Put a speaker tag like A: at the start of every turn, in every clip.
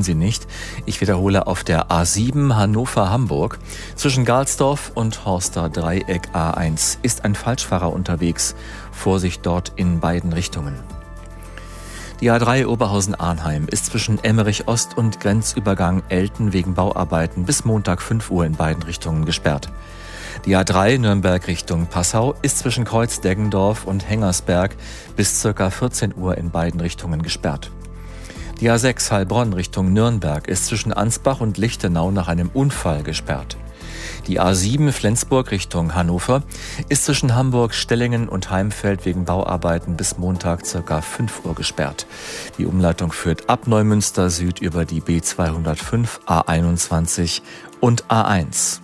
A: überholen Sie nicht. Ich wiederhole, auf der A7 Hannover-Hamburg zwischen Galsdorf und Horster Dreieck A1 ist ein Falschfahrer unterwegs. Vorsicht dort in beiden Richtungen. Die A3 Oberhausen-Arnheim ist zwischen Emmerich Ost und Grenzübergang Elten wegen Bauarbeiten bis Montag 5 Uhr in beiden Richtungen gesperrt. Die A3 Nürnberg Richtung Passau ist zwischen Kreuz-Deggendorf und Hengersberg bis ca. 14 Uhr in beiden Richtungen gesperrt. Die A6 Heilbronn Richtung Nürnberg ist zwischen Ansbach und Lichtenau nach einem Unfall gesperrt. Die A7 Flensburg Richtung Hannover ist zwischen Hamburg, Stellingen und Heimfeld wegen Bauarbeiten bis Montag ca. 5 Uhr gesperrt. Die Umleitung führt ab Neumünster Süd über die B205, A21 und A1.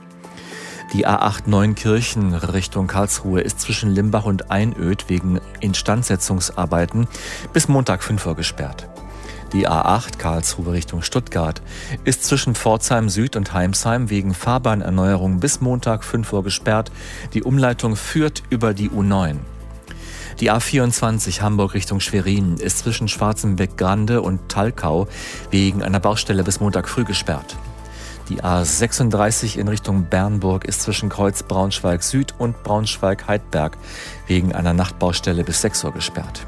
A: Die A8 Neunkirchen Richtung Karlsruhe ist zwischen Limbach und Einöd wegen Instandsetzungsarbeiten bis Montag 5 Uhr gesperrt. Die A8 Karlsruhe Richtung Stuttgart ist zwischen Pforzheim Süd und Heimsheim wegen Fahrbahnerneuerung bis Montag 5 Uhr gesperrt. Die Umleitung führt über die U9. Die A24 Hamburg Richtung Schwerin ist zwischen Schwarzenbeck-Grande und Talkau wegen einer Baustelle bis Montag früh gesperrt. Die A36 in Richtung Bernburg ist zwischen Kreuz Braunschweig Süd und Braunschweig-Heidberg wegen einer Nachtbaustelle bis 6 Uhr gesperrt.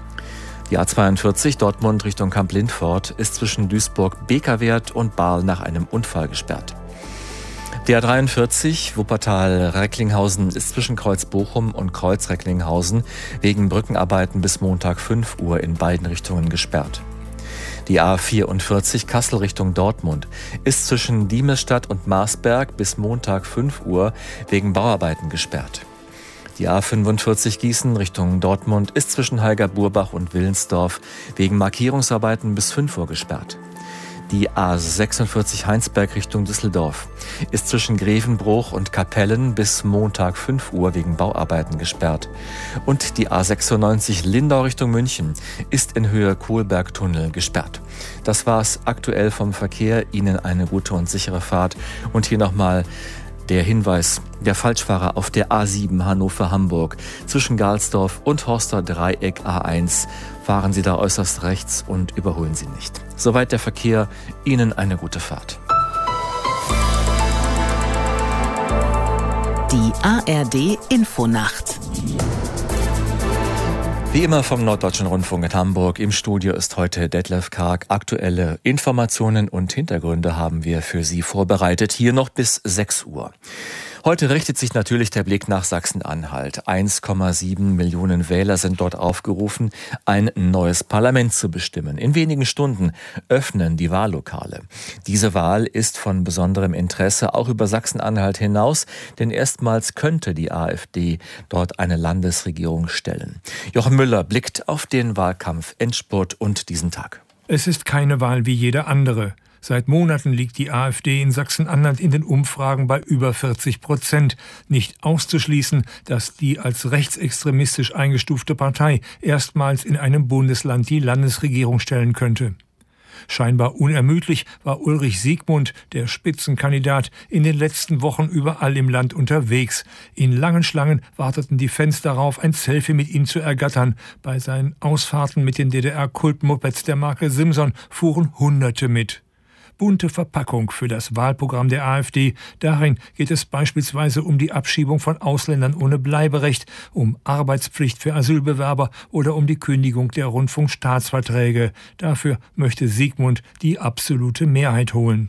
A: Die A42 Dortmund Richtung Kamp-Lindfort ist zwischen Duisburg-Bekerwert und Bahl nach einem Unfall gesperrt. Die A43 Wuppertal-Recklinghausen ist zwischen Kreuz Bochum und Kreuz Recklinghausen wegen Brückenarbeiten bis Montag 5 Uhr in beiden Richtungen gesperrt. Die A44 Kassel Richtung Dortmund ist zwischen Diemelsstadt und Marsberg bis Montag 5 Uhr wegen Bauarbeiten gesperrt. Die A45 Gießen Richtung Dortmund ist zwischen Heiger-Burbach und Willensdorf wegen Markierungsarbeiten bis 5 Uhr gesperrt. Die A46 Heinsberg Richtung Düsseldorf ist zwischen Grevenbruch und Kapellen bis Montag 5 Uhr wegen Bauarbeiten gesperrt. Und die A96 Lindau Richtung München ist in Höhe Kohlbergtunnel gesperrt. Das war's aktuell vom Verkehr. Ihnen eine gute und sichere Fahrt. Und hier nochmal der Hinweis, der Falschfahrer auf der A7 Hannover-Hamburg zwischen Galsdorf und Horster Dreieck A1. Fahren Sie da äußerst rechts und überholen Sie nicht. Soweit der Verkehr. Ihnen eine gute Fahrt.
B: Die ARD Infonacht.
A: Wie immer vom Norddeutschen Rundfunk in Hamburg. Im Studio ist heute Detlef Karg. Aktuelle Informationen und Hintergründe haben wir für Sie vorbereitet. Hier noch bis 6 Uhr. Heute richtet sich natürlich der Blick nach Sachsen-Anhalt. 1,7 Millionen Wähler sind dort aufgerufen, ein neues Parlament zu bestimmen. In wenigen Stunden öffnen die Wahllokale. Diese Wahl ist von besonderem Interesse auch über Sachsen-Anhalt hinaus, denn erstmals könnte die AfD dort eine Landesregierung stellen. Jochen Müller blickt auf den Wahlkampf, Endspurt und diesen Tag.
C: Es ist keine Wahl wie jede andere. Seit Monaten liegt die AfD in Sachsen-Anhalt in den Umfragen bei über 40%. Nicht auszuschließen, dass die als rechtsextremistisch eingestufte Partei erstmals in einem Bundesland die Landesregierung stellen könnte. Scheinbar unermüdlich war Ulrich Siegmund, der Spitzenkandidat, in den letzten Wochen überall im Land unterwegs. In langen Schlangen warteten die Fans darauf, ein Selfie mit ihm zu ergattern. Bei seinen Ausfahrten mit den DDR-Kultmopeds der Marke Simson fuhren Hunderte mit. Bunte Verpackung für das Wahlprogramm der AfD. Darin geht es beispielsweise um die Abschiebung von Ausländern ohne Bleiberecht, um Arbeitspflicht für Asylbewerber oder um die Kündigung der Rundfunkstaatsverträge. Dafür möchte Siegmund die absolute Mehrheit holen.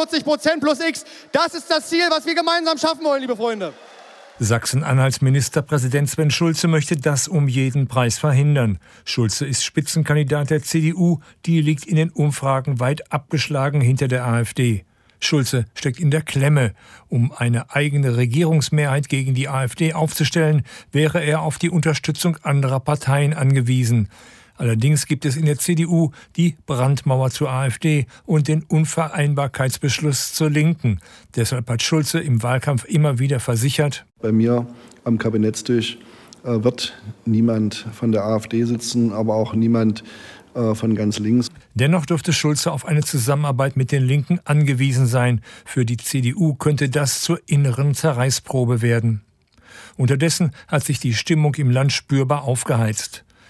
D: 45% plus X, das ist das Ziel, was wir gemeinsam schaffen wollen, liebe Freunde.
C: Sachsen-Anhalts Ministerpräsident Sven Schulze möchte das um jeden Preis verhindern. Schulze ist Spitzenkandidat der CDU, die liegt in den Umfragen weit abgeschlagen hinter der AfD. Schulze steckt in der Klemme. Um eine eigene Regierungsmehrheit gegen die AfD aufzustellen, wäre er auf die Unterstützung anderer Parteien angewiesen. Allerdings gibt es in der CDU die Brandmauer zur AfD und den Unvereinbarkeitsbeschluss zur Linken. Deshalb hat Schulze im Wahlkampf immer wieder versichert:
E: Bei mir am Kabinettstisch wird niemand von der AfD sitzen, aber auch niemand von ganz links.
C: Dennoch dürfte Schulze auf eine Zusammenarbeit mit den Linken angewiesen sein. Für die CDU könnte das zur inneren Zerreißprobe werden. Unterdessen hat sich die Stimmung im Land spürbar aufgeheizt.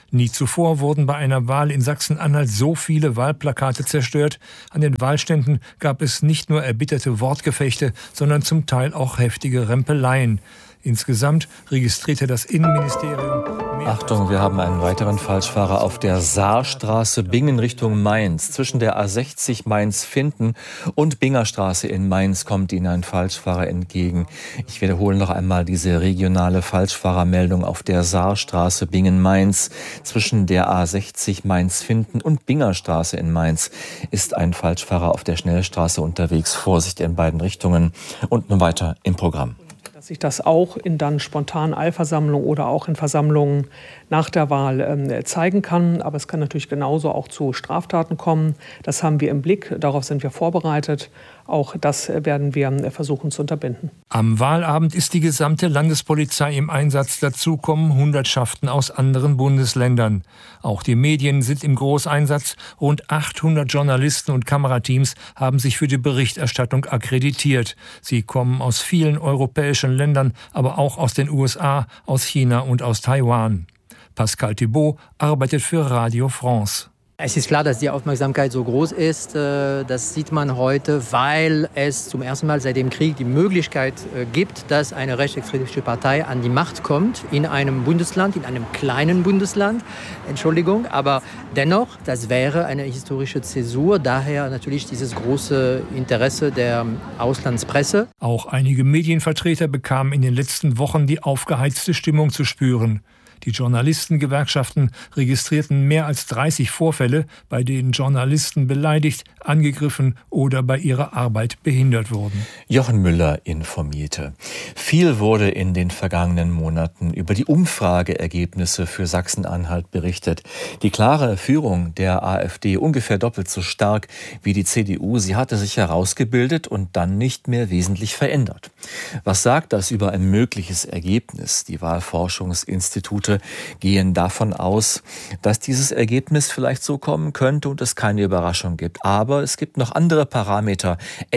C: Nie zuvor wurden bei einer Wahl in Sachsen-Anhalt so viele Wahlplakate zerstört. An den Wahlständen gab es nicht nur erbitterte Wortgefechte, sondern zum Teil auch heftige Rempeleien. Insgesamt registrierte das Innenministerium...
A: Achtung, wir haben einen weiteren Falschfahrer auf der Saarstraße Bingen Richtung Mainz. Zwischen der A60 Mainz-Finden und Bingerstraße in Mainz kommt Ihnen ein Falschfahrer entgegen. Ich wiederhole noch einmal diese regionale Falschfahrermeldung auf der Saarstraße Bingen-Mainz. Zwischen der A60 Mainz-Finden und Bingerstraße in Mainz ist ein Falschfahrer auf der Schnellstraße unterwegs. Vorsicht in beiden Richtungen. Und nun weiter im Programm.
F: Dass sich das auch in dann spontanen Eilversammlungen oder auch in Versammlungen nach der Wahl zeigen kann. Aber es kann natürlich genauso auch zu Straftaten kommen. Das haben wir im Blick, darauf sind wir vorbereitet. Auch das werden wir versuchen zu unterbinden.
C: Am Wahlabend ist die gesamte Landespolizei im Einsatz. Dazu kommen Hundertschaften aus anderen Bundesländern. Auch die Medien sind im Großeinsatz. Rund 800 Journalisten und Kamerateams haben sich für die Berichterstattung akkreditiert. Sie kommen aus vielen europäischen Ländern, aber auch aus den USA, aus China und aus Taiwan. Pascal Thibault arbeitet für Radio France.
G: Es ist klar, dass die Aufmerksamkeit so groß ist. Das sieht man heute, weil es zum ersten Mal seit dem Krieg die Möglichkeit gibt, dass eine rechtsextremistische Partei an die Macht kommt in einem Bundesland, in einem kleinen Bundesland. Entschuldigung, aber dennoch, das wäre eine historische Zäsur. Daher natürlich dieses große Interesse der Auslandspresse.
C: Auch einige Medienvertreter bekamen in den letzten Wochen die aufgeheizte Stimmung zu spüren. Die Journalistengewerkschaften registrierten mehr als 30 Vorfälle, bei denen Journalisten beleidigt, angegriffen oder bei ihrer Arbeit behindert wurden.
A: Jochen Müller informierte. Viel wurde in den vergangenen Monaten über die Umfrageergebnisse für Sachsen-Anhalt berichtet. Die klare Führung der AfD, ungefähr doppelt so stark wie die CDU, sie hatte sich herausgebildet und dann nicht mehr wesentlich verändert. Was sagt das über ein mögliches Ergebnis? Die Wahlforschungsinstitute gehen davon aus, dass dieses Ergebnis vielleicht so kommen könnte und es keine Überraschung gibt. Aber es gibt noch andere Parameter,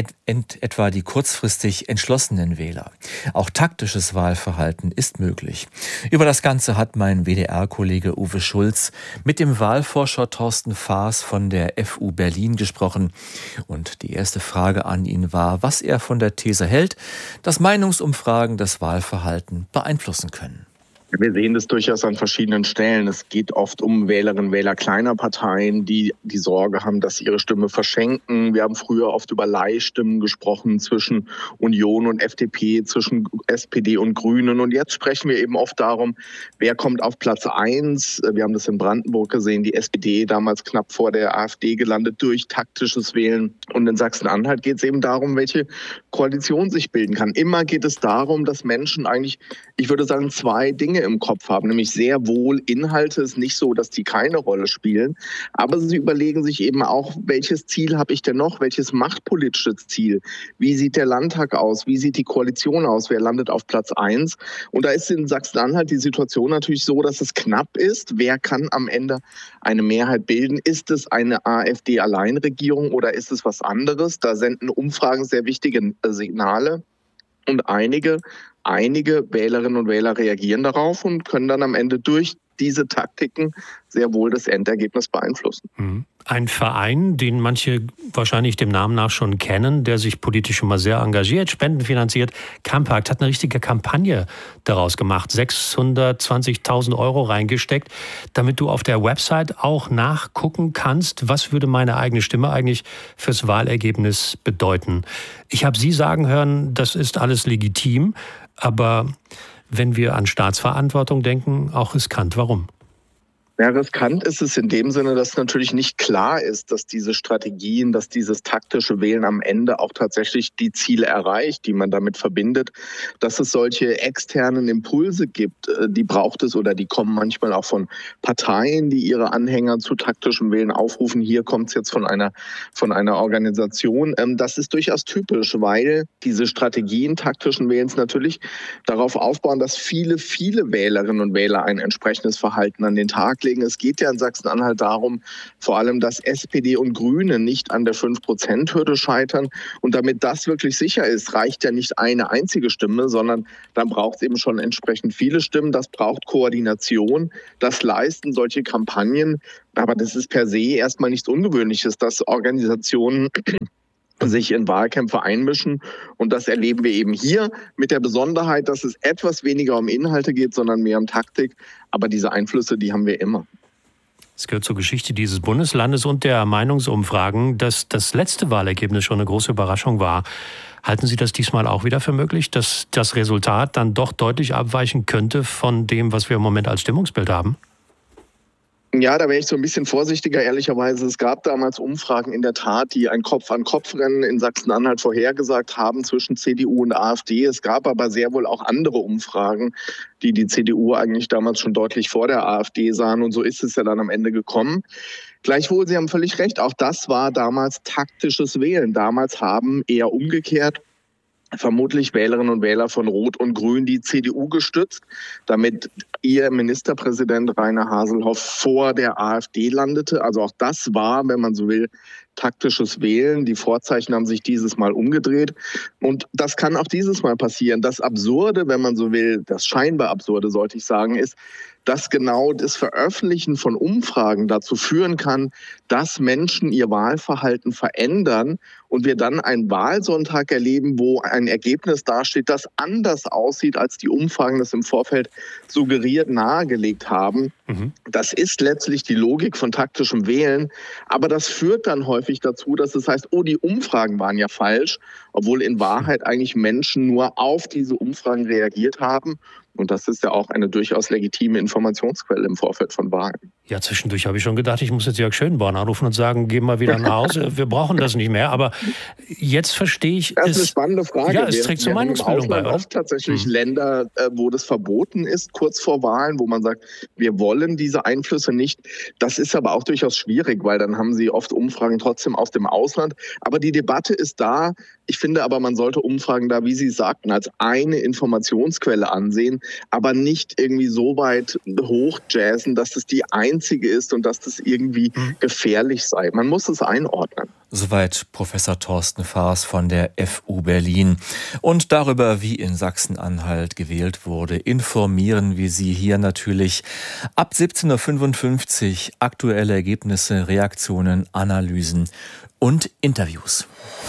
A: etwa die kurzfristig entschlossenen Wähler. Auch taktisches Wahlverhalten ist möglich. Über das Ganze hat mein WDR-Kollege Uwe Schulz mit dem Wahlforscher Thorsten Faas von der FU Berlin gesprochen. Und die erste Frage an ihn war, was er von der These hält, dass Meinungsumfragen das Wahlverhalten beeinflussen können.
H: Wir sehen das durchaus an verschiedenen Stellen. Es geht oft um Wählerinnen und Wähler kleiner Parteien, die die Sorge haben, dass sie ihre Stimme verschenken. Wir haben früher oft über Leihstimmen gesprochen zwischen Union und FDP, zwischen SPD und Grünen. Und jetzt sprechen wir eben oft darum, wer kommt auf Platz 1. Wir haben das in Brandenburg gesehen, die SPD damals knapp vor der AfD gelandet durch taktisches Wählen. Und in Sachsen-Anhalt geht es eben darum, welche Koalition sich bilden kann. Immer geht es darum, dass Menschen eigentlich, ich würde sagen, zwei Dinge im Kopf haben, nämlich sehr wohl Inhalte. Es ist nicht so, dass die keine Rolle spielen, aber sie überlegen sich eben auch, welches Ziel habe ich denn noch, welches machtpolitische Ziel, wie sieht der Landtag aus, wie sieht die Koalition aus, wer landet auf Platz 1 und da ist in Sachsen-Anhalt die Situation natürlich so, dass es knapp ist, wer kann am Ende eine Mehrheit bilden, ist es eine AfD-Alleinregierung oder ist es was anderes, da senden Umfragen sehr wichtige Signale und einige Wählerinnen und Wähler reagieren darauf und können dann am Ende durch diese Taktiken sehr wohl das Endergebnis beeinflussen.
I: Ein Verein, den manche wahrscheinlich dem Namen nach schon kennen, der sich politisch schon mal sehr engagiert, spendenfinanziert, Campact, hat eine richtige Kampagne daraus gemacht, 620.000 € reingesteckt, damit du auf der Website auch nachgucken kannst, was würde meine eigene Stimme eigentlich fürs Wahlergebnis bedeuten. Ich habe Sie sagen hören, das ist alles legitim, aber wenn wir an Staatsverantwortung denken, auch riskant. Warum?
H: Ja, riskant ist es in dem Sinne, dass natürlich nicht klar ist, dass diese Strategien, dass dieses taktische Wählen am Ende auch tatsächlich die Ziele erreicht, die man damit verbindet. Dass es solche externen Impulse gibt, die braucht es oder die kommen manchmal auch von Parteien, die ihre Anhänger zu taktischem Wählen aufrufen. Hier kommt es jetzt von einer Organisation. Das ist durchaus typisch, weil diese Strategien taktischen Wählens natürlich darauf aufbauen, dass viele Wählerinnen und Wähler ein entsprechendes Verhalten an den Tag legen. deswegen, es geht ja in Sachsen-Anhalt darum, vor allem, dass SPD und Grüne nicht an der 5%-Hürde scheitern. Und damit das wirklich sicher ist, reicht ja nicht eine einzige Stimme, sondern dann braucht es eben schon entsprechend viele Stimmen. Das braucht Koordination, das leisten solche Kampagnen. Aber das ist per se erstmal nichts Ungewöhnliches, dass Organisationen sich in Wahlkämpfe einmischen. Und das erleben wir eben hier mit der Besonderheit, dass es etwas weniger um Inhalte geht, sondern mehr um Taktik. Aber diese Einflüsse, die haben wir immer.
I: Es gehört zur Geschichte dieses Bundeslandes und der Meinungsumfragen, dass das letzte Wahlergebnis schon eine große Überraschung war. Halten Sie das diesmal auch wieder für möglich, dass das Resultat dann doch deutlich abweichen könnte von dem, was wir im Moment als Stimmungsbild haben?
H: Ja, da wäre ich so ein bisschen vorsichtiger, ehrlicherweise. Es gab damals Umfragen in der Tat, die ein Kopf-an-Kopf-Rennen in Sachsen-Anhalt vorhergesagt haben zwischen CDU und AfD. Es gab aber sehr wohl auch andere Umfragen, die die CDU eigentlich damals schon deutlich vor der AfD sahen. Und so ist es ja dann am Ende gekommen. Gleichwohl, Sie haben völlig recht, auch das war damals taktisches Wählen. Damals haben eher umgekehrt vermutlich Wählerinnen und Wähler von Rot und Grün die CDU gestützt, damit ihr Ministerpräsident Rainer Haselhoff vor der AfD landete. Also auch das war, wenn man so will, taktisches Wählen. Die Vorzeichen haben sich dieses Mal umgedreht. Und das kann auch dieses Mal passieren. Das Absurde, wenn man so will, das scheinbar Absurde, sollte ich sagen, ist, dass genau das Veröffentlichen von Umfragen dazu führen kann, dass Menschen ihr Wahlverhalten verändern und wir dann einen Wahlsonntag erleben, wo ein Ergebnis dasteht, das anders aussieht, als die Umfragen das im Vorfeld suggeriert nahegelegt haben. Das ist letztlich die Logik von taktischem Wählen, aber das führt dann häufig dazu, dass es heißt, oh, die Umfragen waren ja falsch, obwohl in Wahrheit eigentlich Menschen nur auf diese Umfragen reagiert haben. Und das ist ja auch eine durchaus legitime Informationsquelle im Vorfeld von Wahlen.
I: Ja, zwischendurch habe ich schon gedacht, ich muss jetzt Jörg Schönborn anrufen und sagen, geh mal wieder nach Hause, wir brauchen das nicht mehr. Aber jetzt verstehe ich...
H: Das ist eine spannende Frage.
I: Ja, es trägt zur Meinungsbildung bei, oder?
H: Oft tatsächlich Länder, wo das verboten ist, kurz vor Wahlen, wo man sagt, wir wollen diese Einflüsse nicht. Das ist aber auch durchaus schwierig, weil dann haben sie oft Umfragen trotzdem aus dem Ausland. Aber die Debatte ist da. Ich finde aber, man sollte Umfragen da, wie Sie sagten, als eine Informationsquelle ansehen, aber nicht irgendwie so weit hochjazzen, dass es die einzige ist und dass das irgendwie gefährlich sei. Man muss es einordnen.
A: Soweit Professor Thorsten Faas von der FU Berlin. Und darüber, wie in Sachsen-Anhalt gewählt wurde, informieren wir Sie hier natürlich ab 17.55 Uhr. Aktuelle Ergebnisse, Reaktionen, Analysen und Interviews.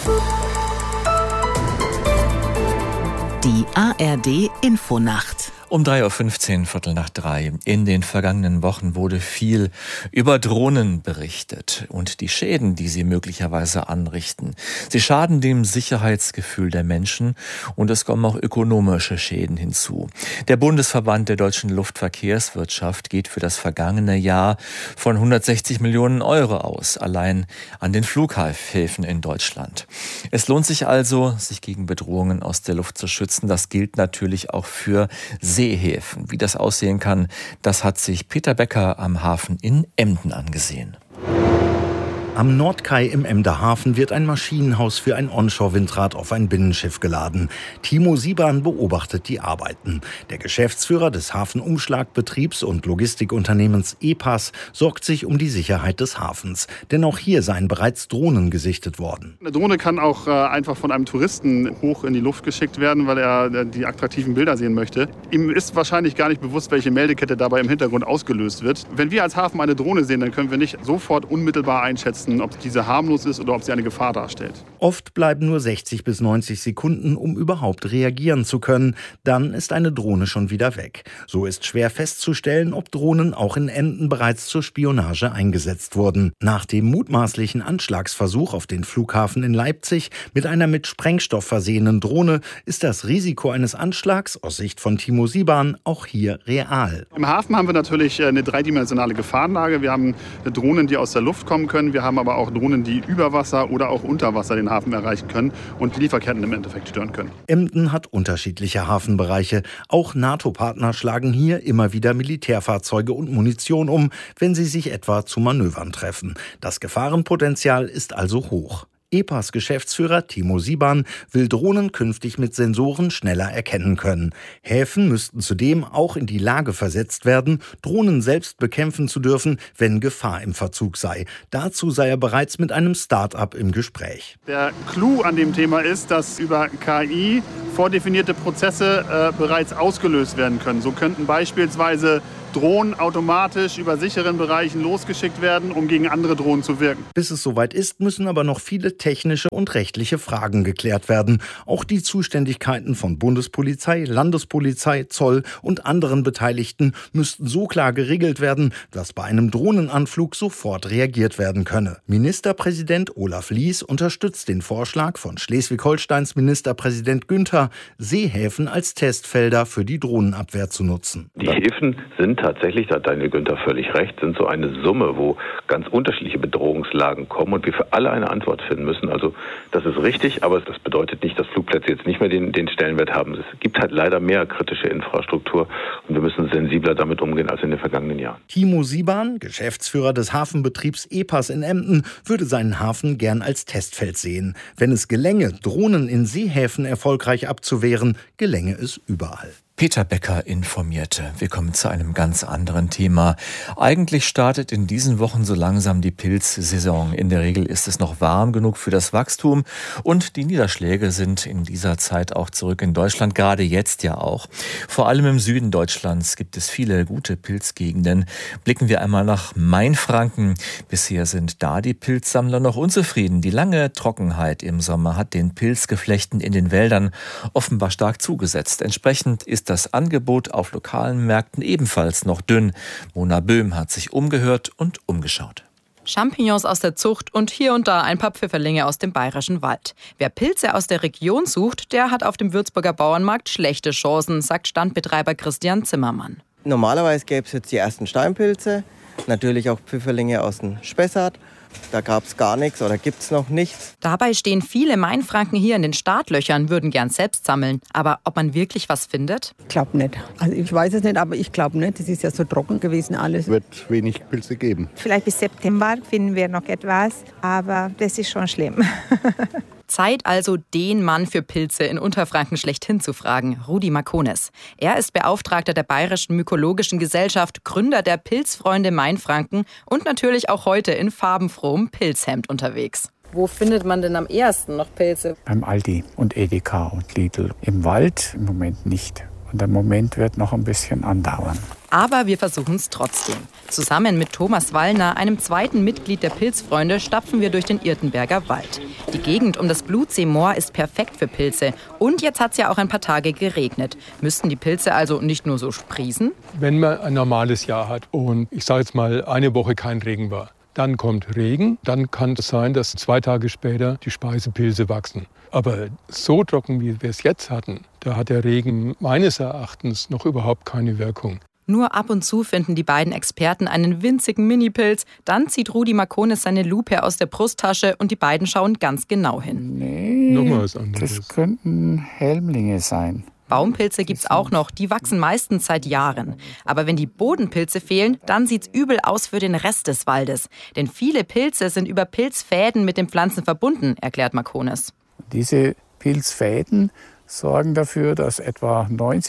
B: Die ARD Infonacht.
A: Um 3.15 Uhr, 2:45. In den vergangenen Wochen wurde viel über Drohnen berichtet und die Schäden, die sie möglicherweise anrichten. Sie schaden dem Sicherheitsgefühl der Menschen und es kommen auch ökonomische Schäden hinzu. Der Bundesverband der deutschen Luftverkehrswirtschaft geht für das vergangene Jahr von 160 Millionen Euro aus, allein an den Flughäfen in Deutschland. Es lohnt sich also, sich gegen Bedrohungen aus der Luft zu schützen. Das gilt natürlich auch für Seehäfen. Wie das aussehen kann, das hat sich Peter Becker am Hafen in Emden angesehen.
J: Am Nordkai im Emder Hafen wird ein Maschinenhaus für ein Onshore-Windrad auf ein Binnenschiff geladen. Timo Sieban beobachtet die Arbeiten. Der Geschäftsführer des Hafenumschlagbetriebs und Logistikunternehmens EPAS sorgt sich um die Sicherheit des Hafens. Denn auch hier seien bereits Drohnen gesichtet worden.
K: Eine Drohne kann auch einfach von einem Touristen hoch in die Luft geschickt werden, weil er die attraktiven Bilder sehen möchte. Ihm ist wahrscheinlich gar nicht bewusst, welche Meldekette dabei im Hintergrund ausgelöst wird. Wenn wir als Hafen eine Drohne sehen, dann können wir nicht sofort unmittelbar einschätzen, ob diese harmlos ist oder ob sie eine Gefahr darstellt.
J: Oft bleiben nur 60 bis 90 Sekunden, um überhaupt reagieren zu können. Dann ist eine Drohne schon wieder weg. So ist schwer festzustellen, ob Drohnen auch in Emden bereits zur Spionage eingesetzt wurden. Nach dem mutmaßlichen Anschlagsversuch auf den Flughafen in Leipzig mit einer mit Sprengstoff versehenen Drohne ist das Risiko eines Anschlags aus Sicht von Timo Sieban auch hier real.
K: Im Hafen haben wir natürlich eine dreidimensionale Gefahrenlage. Wir haben Drohnen, die aus der Luft kommen können. Wir haben aber auch Drohnen, die über Wasser oder auch unter Wasser den Hafen erreichen können und Lieferketten im Endeffekt stören können.
J: Emden hat unterschiedliche Hafenbereiche. Auch NATO-Partner schlagen hier immer wieder Militärfahrzeuge und Munition um, wenn sie sich etwa zu Manövern treffen. Das Gefahrenpotenzial ist also hoch. EPAS-Geschäftsführer Timo Sieban will Drohnen künftig mit Sensoren schneller erkennen können. Häfen müssten zudem auch in die Lage versetzt werden, Drohnen selbst bekämpfen zu dürfen, wenn Gefahr im Verzug sei. Dazu sei er bereits mit einem Start-up im Gespräch.
K: Der Clou an dem Thema ist, dass über KI vordefinierte Prozesse bereits ausgelöst werden können. So könnten beispielsweise Drohnen automatisch über sicheren Bereichen losgeschickt werden, um gegen andere Drohnen zu wirken.
J: Bis es soweit ist, müssen aber noch viele technische und rechtliche Fragen geklärt werden. Auch die Zuständigkeiten von Bundespolizei, Landespolizei, Zoll und anderen Beteiligten müssten so klar geregelt werden, dass bei einem Drohnenanflug sofort reagiert werden könne. Ministerpräsident Olaf Lies unterstützt den Vorschlag von Schleswig-Holsteins Ministerpräsident Günther, Seehäfen als Testfelder für die Drohnenabwehr zu nutzen.
L: Die Häfen sind tatsächlich, da hat Daniel Günther völlig recht, sind so eine Summe, wo ganz unterschiedliche Bedrohungslagen kommen und wir für alle eine Antwort finden müssen. Also das ist richtig, aber das bedeutet nicht, dass Flugplätze jetzt nicht mehr den Stellenwert haben. Es gibt halt leider mehr kritische Infrastruktur und wir müssen sensibler damit umgehen als in den vergangenen Jahren.
J: Timo Sieban, Geschäftsführer des Hafenbetriebs EPAS in Emden, würde seinen Hafen gern als Testfeld sehen. Wenn es gelänge, Drohnen in Seehäfen erfolgreich abzuwehren, gelänge es überall.
A: Peter Becker informierte. Wir kommen zu einem ganz anderen Thema. Eigentlich startet in diesen Wochen so langsam die Pilzsaison. In der Regel ist es noch warm genug für das Wachstum und die Niederschläge sind in dieser Zeit auch zurück in Deutschland, gerade jetzt ja auch. Vor allem im Süden Deutschlands gibt es viele gute Pilzgegenden. Blicken wir einmal nach Mainfranken. Bisher sind da die Pilzsammler noch unzufrieden. Die lange Trockenheit im Sommer hat den Pilzgeflechten in den Wäldern offenbar stark zugesetzt. Entsprechend ist das Angebot auf lokalen Märkten ebenfalls noch dünn. Mona Böhm hat sich umgehört und umgeschaut.
M: Champignons aus der Zucht und hier und da ein paar Pfifferlinge aus dem bayerischen Wald. Wer Pilze aus der Region sucht, der hat auf dem Würzburger Bauernmarkt schlechte Chancen, sagt Standbetreiber Christian Zimmermann.
N: Normalerweise gäbe es jetzt die ersten Steinpilze, natürlich auch Pfifferlinge aus dem Spessart. Da gab es gar nichts oder gibt es noch nichts.
M: Dabei stehen viele Mainfranken hier in den Startlöchern, würden gern selbst sammeln. Aber ob man wirklich was findet?
O: Ich glaube nicht. Also ich weiß es nicht, aber ich glaube nicht. Es ist ja so trocken gewesen alles.
P: Es wird wenig Pilze geben.
Q: Vielleicht bis September finden wir noch etwas, aber das ist schon schlimm.
M: Zeit also, den Mann für Pilze in Unterfranken schlechthin zu fragen, Rudi Makones. Er ist Beauftragter der Bayerischen Mykologischen Gesellschaft, Gründer der Pilzfreunde Mainfranken und natürlich auch heute in farbenfrohem Pilzhemd unterwegs. Wo findet man denn am ehesten noch Pilze?
R: Beim Aldi und Edeka und Lidl. Im Wald im Moment nicht. Und der Moment wird noch ein bisschen andauern.
M: Aber wir versuchen es trotzdem. Zusammen mit Thomas Wallner, einem zweiten Mitglied der Pilzfreunde, stapfen wir durch den Irtenberger Wald. Die Gegend um das Blutseemoor ist perfekt für Pilze. Und jetzt hat es ja auch ein paar Tage geregnet. Müssten die Pilze also nicht nur so sprießen?
S: Wenn man ein normales Jahr hat und ich sage jetzt mal eine Woche kein Regen war, dann kommt Regen, dann kann es sein, dass 2 Tage später die Speisepilze wachsen. Aber so trocken, wie wir es jetzt hatten, da hat der Regen meines Erachtens noch überhaupt keine Wirkung.
M: Nur ab und zu finden die beiden Experten einen winzigen Minipilz. Dann zieht Rudi Makones seine Lupe aus der Brusttasche und die beiden schauen ganz genau hin.
R: Nee,
S: Nochmal was anderes.
R: Das könnten Helmlinge sein.
M: Baumpilze gibt's auch noch, die wachsen meistens seit Jahren. Aber wenn die Bodenpilze fehlen, dann sieht's übel aus für den Rest des Waldes. Denn viele Pilze sind über Pilzfäden mit den Pflanzen verbunden, erklärt Makones.
R: Diese Pilzfäden sorgen dafür, dass etwa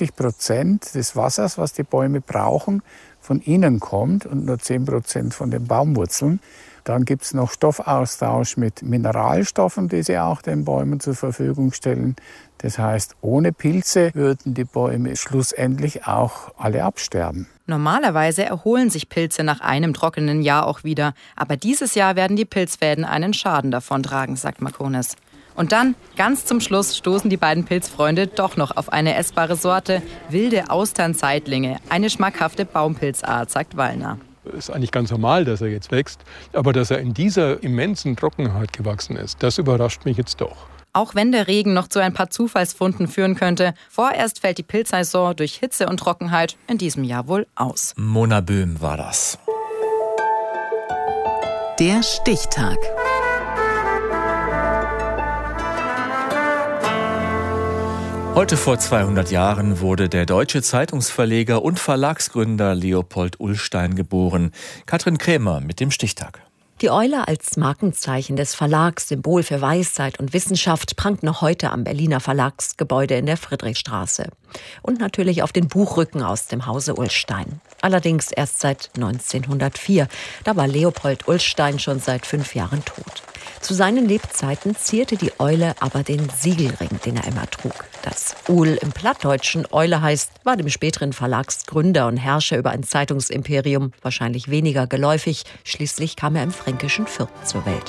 R: 90% des Wassers, was die Bäume brauchen, von innen kommt und nur 10% von den Baumwurzeln. Dann gibt es noch Stoffaustausch mit Mineralstoffen, die sie auch den Bäumen zur Verfügung stellen. Das heißt, ohne Pilze würden die Bäume schlussendlich auch alle absterben.
M: Normalerweise erholen sich Pilze nach einem trockenen Jahr auch wieder. Aber dieses Jahr werden die Pilzfäden einen Schaden davontragen, sagt Makones. Und dann, ganz zum Schluss, stoßen die beiden Pilzfreunde doch noch auf eine essbare Sorte, wilde Austernseitlinge, eine schmackhafte Baumpilzart, sagt Wallner.
S: Es ist eigentlich ganz normal, dass er jetzt wächst, aber dass er in dieser immensen Trockenheit gewachsen ist, das überrascht mich jetzt doch.
M: Auch wenn der Regen noch zu ein paar Zufallsfunden führen könnte, vorerst fällt die Pilzsaison durch Hitze und Trockenheit in diesem Jahr wohl aus.
A: Mona Böhm war das.
B: Der Stichtag.
A: Heute vor 200 Jahren wurde der deutsche Zeitungsverleger und Verlagsgründer Leopold Ullstein geboren. Katrin Krämer mit dem Stichtag.
T: Die Eule als Markenzeichen des Verlags, Symbol für Weisheit und Wissenschaft, prangt noch heute am Berliner Verlagsgebäude in der Friedrichstraße. Und natürlich auf den Buchrücken aus dem Hause Ullstein. Allerdings erst seit 1904. Da war Leopold Ullstein schon seit 5 Jahren tot. Zu seinen Lebzeiten zierte die Eule aber den Siegelring, den er immer trug. Dass Uhl im Plattdeutschen Eule heißt, war dem späteren Verlagsgründer und Herrscher über ein Zeitungsimperium wahrscheinlich weniger geläufig. Schließlich kam er im fränkischen Fürth zur Welt.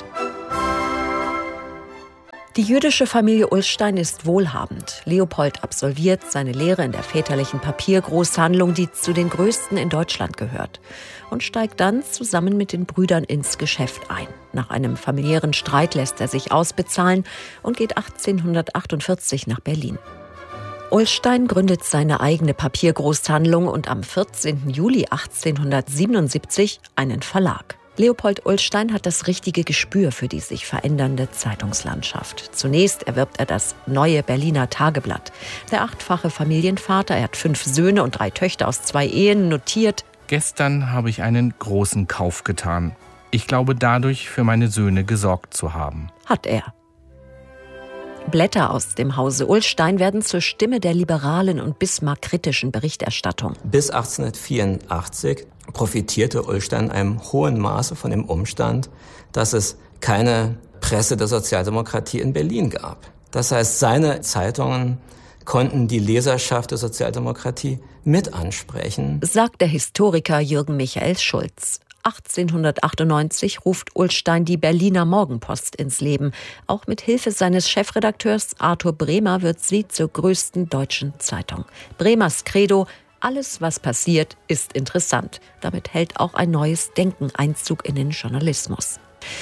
T: Die jüdische Familie Ullstein ist wohlhabend. Leopold absolviert seine Lehre in der väterlichen Papiergroßhandlung, die zu den größten in Deutschland gehört, und steigt dann zusammen mit den Brüdern ins Geschäft ein. Nach einem familiären Streit lässt er sich ausbezahlen und geht 1848 nach Berlin. Ullstein gründet seine eigene Papiergroßhandlung und am 14. Juli 1877 einen Verlag. Leopold Ullstein hat das richtige Gespür für die sich verändernde Zeitungslandschaft. Zunächst erwirbt er das Neue Berliner Tageblatt. Der 8-fache Familienvater, er hat 5 Söhne und 3 Töchter aus 2 Ehen, notiert:
U: Gestern habe ich einen großen Kauf getan. Ich glaube, dadurch für meine Söhne gesorgt zu haben.
T: Hat er. Blätter aus dem Hause Ullstein werden zur Stimme der liberalen und Bismarck-kritischen Berichterstattung.
V: Bis 1884 profitierte Ullstein in einem hohen Maße von dem Umstand, dass es keine Presse der Sozialdemokratie in Berlin gab. Das heißt, seine Zeitungen konnten die Leserschaft der Sozialdemokratie mit ansprechen,
T: sagt der Historiker Jürgen Michael Schulz. 1898 ruft Ullstein die Berliner Morgenpost ins Leben. Auch mit Hilfe seines Chefredakteurs Arthur Bremer wird sie zur größten deutschen Zeitung. Bremers Credo: Alles, was passiert, ist interessant. Damit hält auch ein neues Denken Einzug in den Journalismus.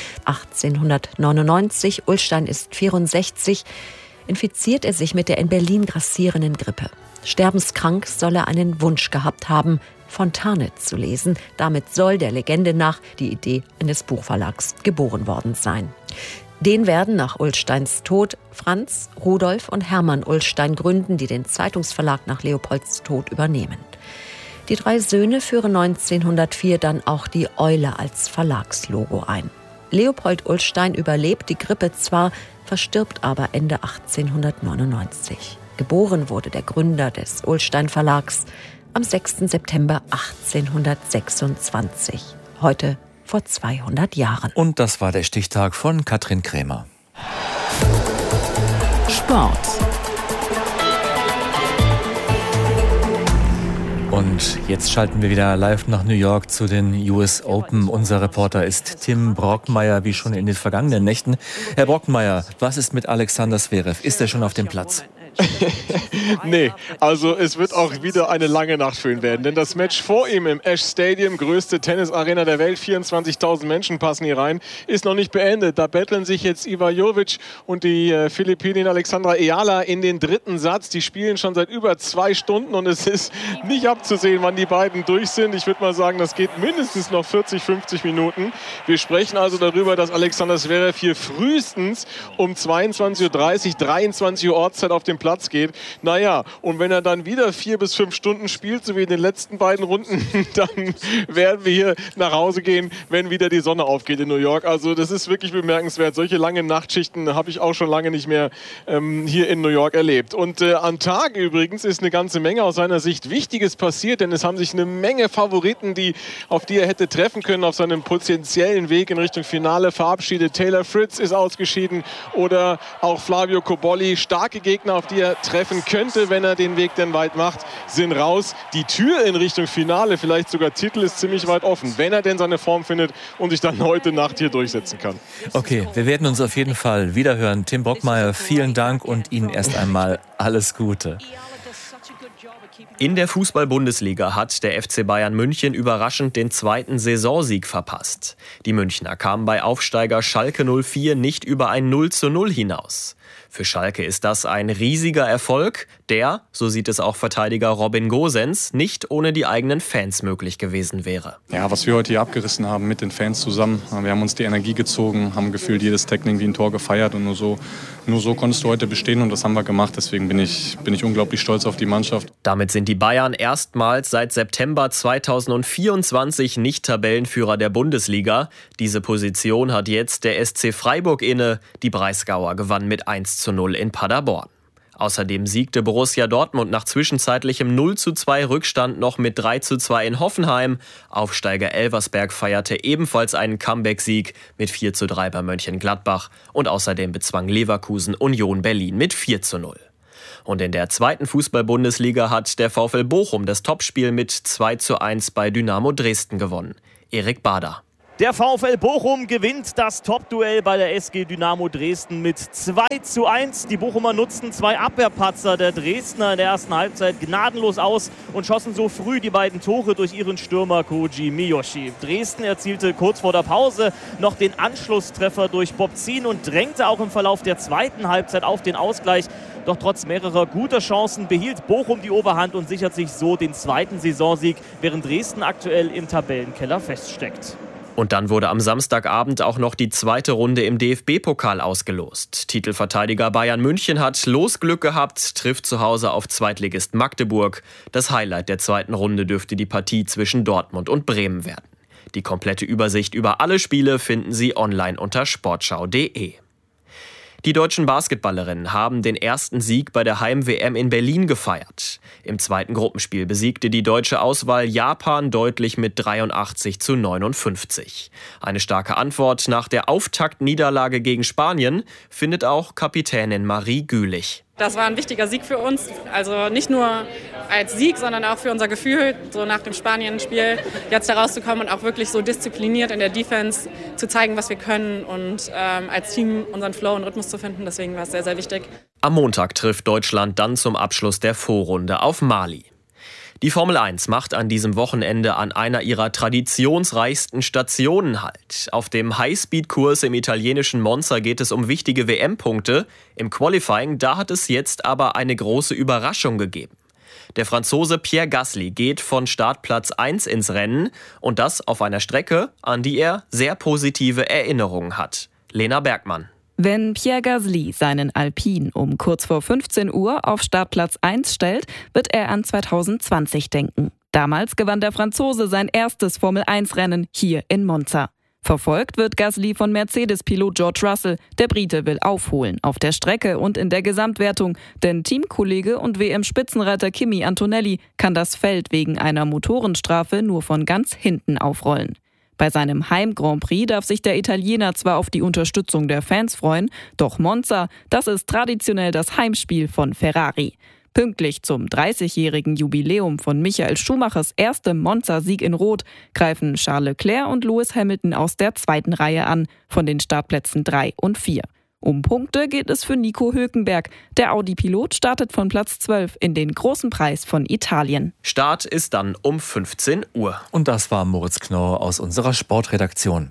T: 1899, Ullstein ist 64, infiziert er sich mit der in Berlin grassierenden Grippe. Sterbenskrank soll er einen Wunsch gehabt haben: Fontane zu lesen. Damit soll der Legende nach die Idee eines Buchverlags geboren worden sein. Den werden nach Ullsteins Tod Franz, Rudolf und Hermann Ullstein gründen, die den Zeitungsverlag nach Leopolds Tod übernehmen. Die 3 Söhne führen 1904 dann auch die Eule als Verlagslogo ein. Leopold Ullstein überlebt die Grippe zwar, verstirbt aber Ende 1899. Geboren wurde der Gründer des Ullstein Verlags am 6. September 1826. Heute vor 200 Jahren.
A: Und das war der Stichtag von Katrin Krämer.
B: Sport.
A: Und jetzt schalten wir wieder live nach New York zu den US Open. Unser Reporter ist Tim Brockmeier, wie schon in den vergangenen Nächten. Herr Brockmeier, was ist mit Alexander Zverev? Ist er schon auf dem Platz?
W: Nee, also es wird auch wieder eine lange Nacht für ihn werden, denn das Match vor ihm im Ash Stadium, größte Tennisarena der Welt, 24.000 Menschen passen hier rein, ist noch nicht beendet. Da betteln sich jetzt Iva Jovic und die Philippinin Alexandra Ayala in den 3. Satz. Die spielen schon seit über 2 Stunden und es ist nicht abzusehen, wann die beiden durch sind. Ich würde mal sagen, das geht mindestens noch 40, 50 Minuten. Wir sprechen also darüber, dass Alexander Zverev hier frühestens um 22:30 Uhr, 23 Uhr Ortszeit auf dem Platz geht. Naja, und wenn er dann wieder 4 bis 5 Stunden spielt, so wie in den letzten beiden Runden, dann werden wir hier nach Hause gehen, wenn wieder die Sonne aufgeht in New York. Also das ist wirklich bemerkenswert. Solche langen Nachtschichten habe ich auch schon lange nicht mehr hier in New York erlebt. Und am Tag übrigens ist eine ganze Menge aus seiner Sicht Wichtiges passiert, denn es haben sich eine Menge Favoriten, auf die er hätte treffen können, auf seinem potenziellen Weg in Richtung Finale verabschiedet. Taylor Fritz ist ausgeschieden oder auch Flavio Cobolli, starke Gegner, auf die er treffen könnte, wenn er den Weg denn weit macht, sind raus. Die Tür in Richtung Finale, vielleicht sogar Titel, ist ziemlich weit offen, wenn er denn seine Form findet und sich dann heute Nacht hier durchsetzen kann.
A: Okay, wir werden uns auf jeden Fall wiederhören. Tim Brockmeier, vielen Dank und Ihnen erst einmal alles Gute.
X: In der Fußball-Bundesliga hat der FC Bayern München überraschend den 2. Saisonsieg verpasst. Die Münchner kamen bei Aufsteiger Schalke 04 nicht über ein 0:0 hinaus. Für Schalke ist das ein riesiger Erfolg, der, so sieht es auch Verteidiger Robin Gosens, nicht ohne die eigenen Fans möglich gewesen wäre.
D: Ja, was wir heute hier abgerissen haben mit den Fans zusammen, wir haben uns die Energie gezogen, haben gefühlt jedes Tackling wie ein Tor gefeiert und nur so konntest du heute bestehen und das haben wir gemacht. Deswegen bin ich unglaublich stolz auf die Mannschaft.
X: Damit sind die Bayern erstmals seit September 2024 nicht Tabellenführer der Bundesliga. Diese Position hat jetzt der SC Freiburg inne. Die Breisgauer gewann mit 1:0 in Paderborn. Außerdem siegte Borussia Dortmund nach zwischenzeitlichem 0:2 Rückstand noch mit 3:2 in Hoffenheim. Aufsteiger Elversberg feierte ebenfalls einen Comeback-Sieg mit 4:3 bei Mönchengladbach. Und außerdem bezwang Leverkusen Union Berlin mit 4:0. Und in der zweiten Fußball-Bundesliga hat der VfL Bochum das Topspiel mit 2:1 bei Dynamo Dresden gewonnen. Erik Bader.
E: Der VfL Bochum gewinnt das Topduell bei der SG Dynamo Dresden mit 2:1. Die Bochumer nutzten 2 Abwehrpatzer der Dresdner in der ersten Halbzeit gnadenlos aus und schossen so früh die beiden Tore durch ihren Stürmer Koji Miyoshi. Dresden erzielte kurz vor der Pause noch den Anschlusstreffer durch Bobzin und drängte auch im Verlauf der zweiten Halbzeit auf den Ausgleich. Doch trotz mehrerer guter Chancen behielt Bochum die Oberhand und sichert sich so den zweiten Saisonsieg, während Dresden aktuell im Tabellenkeller feststeckt.
X: Und dann wurde am Samstagabend auch noch die zweite Runde im DFB-Pokal ausgelost. Titelverteidiger Bayern München hat Losglück gehabt, trifft zu Hause auf Zweitligist Magdeburg. Das Highlight der zweiten Runde dürfte die Partie zwischen Dortmund und Bremen werden. Die komplette Übersicht über alle Spiele finden Sie online unter sportschau.de. Die deutschen Basketballerinnen haben den ersten Sieg bei der Heim-WM in Berlin gefeiert. Im zweiten Gruppenspiel besiegte die deutsche Auswahl Japan deutlich mit 83:59. Eine starke Antwort nach der Auftaktniederlage gegen Spanien findet auch Kapitänin Marie Gülich.
F: Das war ein wichtiger Sieg für uns, also nicht nur als Sieg, sondern auch für unser Gefühl, so nach dem Spanien-Spiel jetzt da rauszukommen und auch wirklich so diszipliniert in der Defense zu zeigen, was wir können und als Team unseren Flow und Rhythmus zu finden. Deswegen war es sehr, sehr wichtig.
X: Am Montag trifft Deutschland dann zum Abschluss der Vorrunde auf Mali. Die Formel 1 macht an diesem Wochenende an einer ihrer traditionsreichsten Stationen Halt. Auf dem Highspeed-Kurs im italienischen Monza geht es um wichtige WM-Punkte. Im Qualifying, da hat es jetzt aber eine große Überraschung gegeben. Der Franzose Pierre Gasly geht von Startplatz 1 ins Rennen und das auf einer Strecke, an die er sehr positive Erinnerungen hat. Lena Bergmann.
G: Wenn Pierre Gasly seinen Alpine um kurz vor 15 Uhr auf Startplatz 1 stellt, wird er an 2020 denken. Damals gewann der Franzose sein erstes Formel-1-Rennen hier in Monza. Verfolgt wird Gasly von Mercedes-Pilot George Russell. Der Brite will aufholen auf der Strecke und in der Gesamtwertung, denn Teamkollege und WM-Spitzenreiter Kimi Antonelli kann das Feld wegen einer Motorenstrafe nur von ganz hinten aufrollen. Bei seinem Heim-Grand Prix darf sich der Italiener zwar auf die Unterstützung der Fans freuen, doch Monza, das ist traditionell das Heimspiel von Ferrari. Pünktlich zum 30-jährigen Jubiläum von Michael Schumachers erstem Monza-Sieg in Rot greifen Charles Leclerc und Lewis Hamilton aus der zweiten Reihe an, von den Startplätzen 3 und 4. Um Punkte geht es für Nico Hülkenberg. Der Audi-Pilot startet von Platz 12 in den großen Preis von Italien.
X: Start ist dann um 15 Uhr.
A: Und das war Moritz Knorr aus unserer Sportredaktion.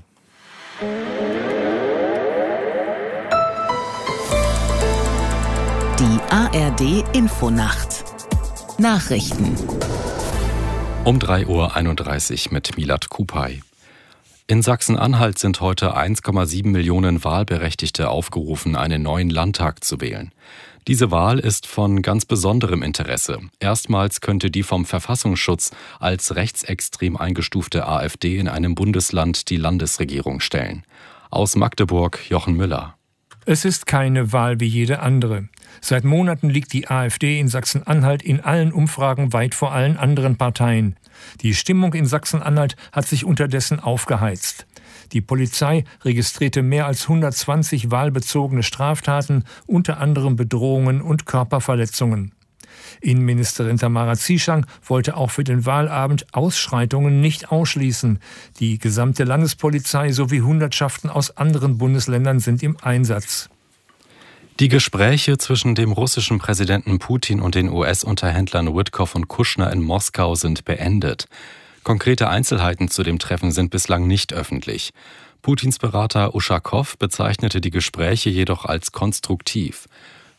B: Die ARD Infonacht. Nachrichten.
Y: Um 3:31 Uhr mit Milad Kupay. In Sachsen-Anhalt sind heute 1,7 Millionen Wahlberechtigte aufgerufen, einen neuen Landtag zu wählen. Diese Wahl ist von ganz besonderem Interesse. Erstmals könnte die vom Verfassungsschutz als rechtsextrem eingestufte AfD in einem Bundesland die Landesregierung stellen. Aus Magdeburg Jochen Müller.
C: Es ist keine Wahl wie jede andere. Seit Monaten liegt die AfD in Sachsen-Anhalt in allen Umfragen weit vor allen anderen Parteien. Die Stimmung in Sachsen-Anhalt hat sich unterdessen aufgeheizt. Die Polizei registrierte mehr als 120 wahlbezogene Straftaten, unter anderem Bedrohungen und Körperverletzungen. Innenministerin Tamara Zieschang wollte auch für den Wahlabend Ausschreitungen nicht ausschließen. Die gesamte Landespolizei sowie Hundertschaften aus anderen Bundesländern sind im Einsatz.
Y: Die Gespräche zwischen dem russischen Präsidenten Putin und den US-Unterhändlern Witkoff und Kushner in Moskau sind beendet. Konkrete Einzelheiten zu dem Treffen sind bislang nicht öffentlich. Putins Berater Uschakow bezeichnete die Gespräche jedoch als konstruktiv.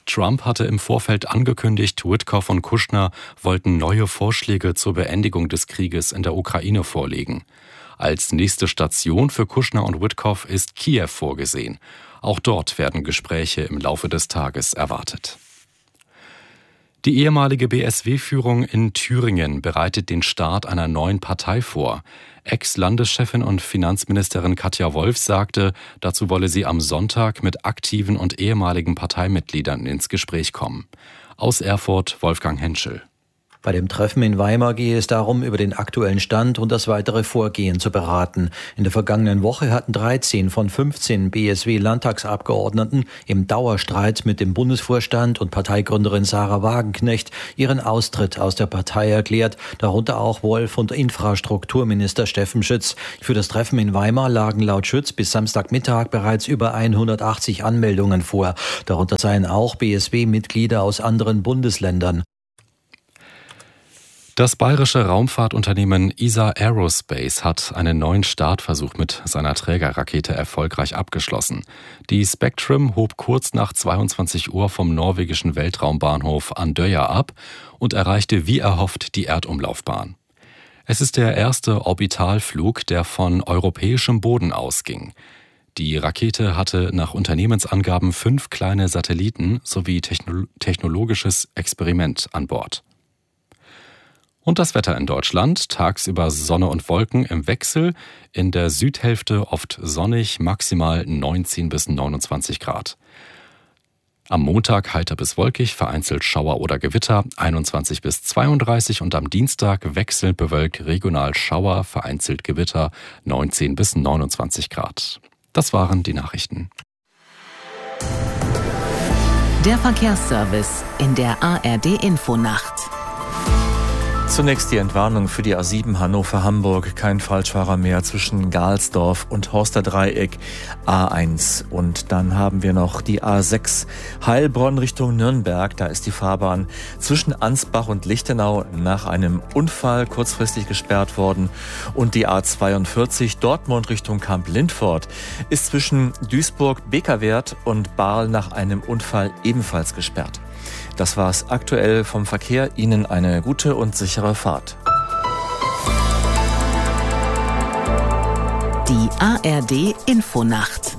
Y: Trump hatte im Vorfeld angekündigt, Witkoff und Kushner wollten neue Vorschläge zur Beendigung des Krieges in der Ukraine vorlegen. Als nächste Station für Kushner und Witkoff ist Kiew vorgesehen. Auch dort werden Gespräche im Laufe des Tages erwartet. Die ehemalige BSW-Führung in Thüringen bereitet den Start einer neuen Partei vor. Ex-Landeschefin und Finanzministerin Katja Wolf sagte, dazu wolle sie am Sonntag mit aktiven und ehemaligen Parteimitgliedern ins Gespräch kommen. Aus Erfurt Wolfgang Henschel.
H: Bei dem Treffen in Weimar gehe es darum, über den aktuellen Stand und das weitere Vorgehen zu beraten. In der vergangenen Woche hatten 13 von 15 BSW-Landtagsabgeordneten im Dauerstreit mit dem Bundesvorstand und Parteigründerin Sarah Wagenknecht ihren Austritt aus der Partei erklärt, darunter auch Wolf und Infrastrukturminister Steffen Schütz. Für das Treffen in Weimar lagen laut Schütz bis Samstagmittag bereits über 180 Anmeldungen vor. Darunter seien auch BSW-Mitglieder aus anderen Bundesländern.
Y: Das bayerische Raumfahrtunternehmen ESA Aerospace hat einen neuen Startversuch mit seiner Trägerrakete erfolgreich abgeschlossen. Die Spectrum hob kurz nach 22 Uhr vom norwegischen Weltraumbahnhof Andøya ab und erreichte wie erhofft die Erdumlaufbahn. Es ist der erste Orbitalflug, der von europäischem Boden ausging. Die Rakete hatte nach Unternehmensangaben 5 kleine Satelliten sowie technologisches Experiment an Bord. Und das Wetter in Deutschland, tagsüber Sonne und Wolken im Wechsel, in der Südhälfte oft sonnig, maximal 19 bis 29 Grad. Am Montag heiter bis wolkig, vereinzelt Schauer oder Gewitter, 21 bis 32 und am Dienstag wechselnd bewölkt, regional Schauer, vereinzelt Gewitter, 19 bis 29 Grad. Das waren die Nachrichten.
B: Der Verkehrsservice in der ARD-Infonacht.
A: Zunächst die Entwarnung für die A7 Hannover-Hamburg. Kein Falschfahrer mehr zwischen Galsdorf und Horster Dreieck A1. Und dann haben wir noch die A6 Heilbronn Richtung Nürnberg. Da ist die Fahrbahn zwischen Ansbach und Lichtenau nach einem Unfall kurzfristig gesperrt worden. Und die A42 Dortmund Richtung Kamp-Lindfort ist zwischen Duisburg-Bekerwerth und Baarl nach einem Unfall ebenfalls gesperrt. Das war's aktuell vom Verkehr. Ihnen eine gute und sichere Fahrt.
B: Die ARD Infonacht.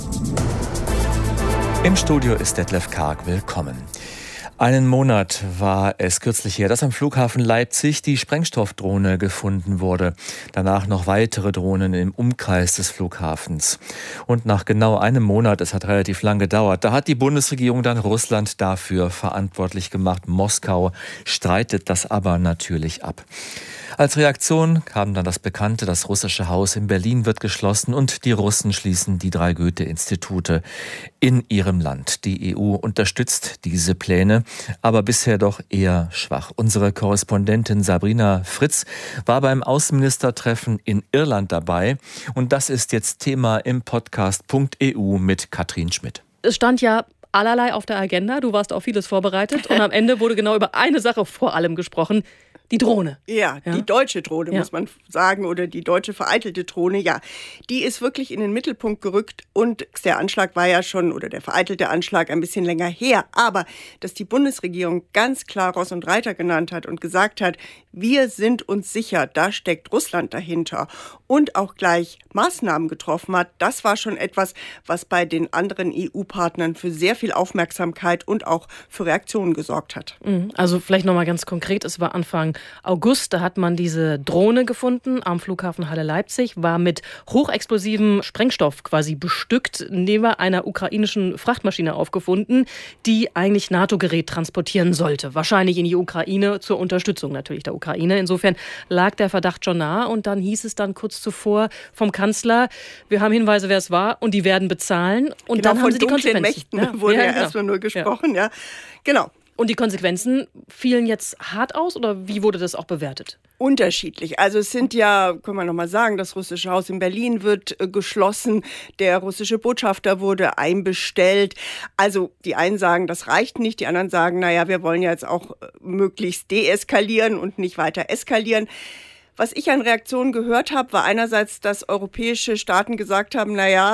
A: Im Studio ist Detlef Karg. Willkommen. Einen Monat war es kürzlich her, dass am Flughafen Leipzig die Sprengstoffdrohne gefunden wurde. Danach noch weitere Drohnen im Umkreis des Flughafens. Und nach genau einem Monat, es hat relativ lang gedauert, da hat die Bundesregierung dann Russland dafür verantwortlich gemacht. Moskau streitet das aber natürlich ab. Als Reaktion kam dann das Bekannte, das russische Haus in Berlin wird geschlossen und die Russen schließen die 3 Goethe-Institute in ihrem Land. Die EU unterstützt diese Pläne, aber bisher doch eher schwach. Unsere Korrespondentin Sabrina Fritz war beim Außenministertreffen in Irland dabei und das ist jetzt Thema im Podcast.eu mit Katrin Schmidt.
I: Es stand ja allerlei auf der Agenda, du warst auf vieles vorbereitet und am Ende wurde genau über eine Sache vor allem gesprochen. Die Drohne.
J: Ja, die deutsche Drohne, muss man sagen, oder die deutsche vereitelte Drohne, ja. Die ist wirklich in den Mittelpunkt gerückt und der Anschlag war ja schon, oder der vereitelte Anschlag ein bisschen länger her. Aber dass die Bundesregierung ganz klar Ross und Reiter genannt hat und gesagt hat, wir sind uns sicher, da steckt Russland dahinter und auch gleich Maßnahmen getroffen hat, das war schon etwas, was bei den anderen EU-Partnern für sehr viel Aufmerksamkeit und auch für Reaktionen gesorgt hat.
I: Also vielleicht nochmal ganz konkret, es war Anfang August, da hat man diese Drohne gefunden am Flughafen Halle-Leipzig, war mit hochexplosivem Sprengstoff quasi bestückt, neben einer ukrainischen Frachtmaschine aufgefunden, die eigentlich NATO-Gerät transportieren sollte. Wahrscheinlich in die Ukraine zur Unterstützung natürlich der Ukraine. Insofern lag der Verdacht schon nahe und dann hieß es dann kurz zuvor vom Kanzler, wir haben Hinweise, wer es war und die werden bezahlen. Und
J: genau,
I: dann haben sie die Konsequenzen.
J: Mächten wurde ja erstmal nur gesprochen, ja. Genau.
I: Und die Konsequenzen fielen jetzt hart aus oder wie wurde das auch bewertet?
J: Unterschiedlich. Also es sind ja, können wir noch mal sagen, das russische Haus in Berlin wird geschlossen, der russische Botschafter wurde einbestellt. Also die einen sagen, das reicht nicht, die anderen sagen, naja, wir wollen ja jetzt auch möglichst deeskalieren und nicht weiter eskalieren. Was ich an Reaktionen gehört habe, war einerseits, dass europäische Staaten gesagt haben, naja,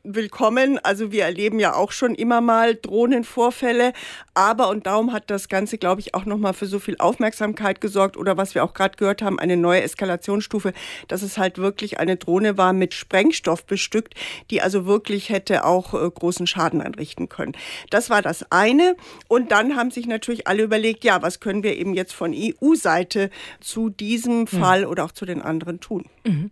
J: willkommen. Also wir erleben ja auch schon immer mal Drohnenvorfälle. Aber, und darum hat das Ganze, glaube ich, auch nochmal für so viel Aufmerksamkeit gesorgt. Oder was wir auch gerade gehört haben, eine neue Eskalationsstufe, dass es halt wirklich eine Drohne war mit Sprengstoff bestückt, die also wirklich hätte auch großen Schaden anrichten können. Das war das eine. Und dann haben sich natürlich alle überlegt, ja, was können wir eben jetzt von EU-Seite zu diesem Fall oder auch zu den anderen tun.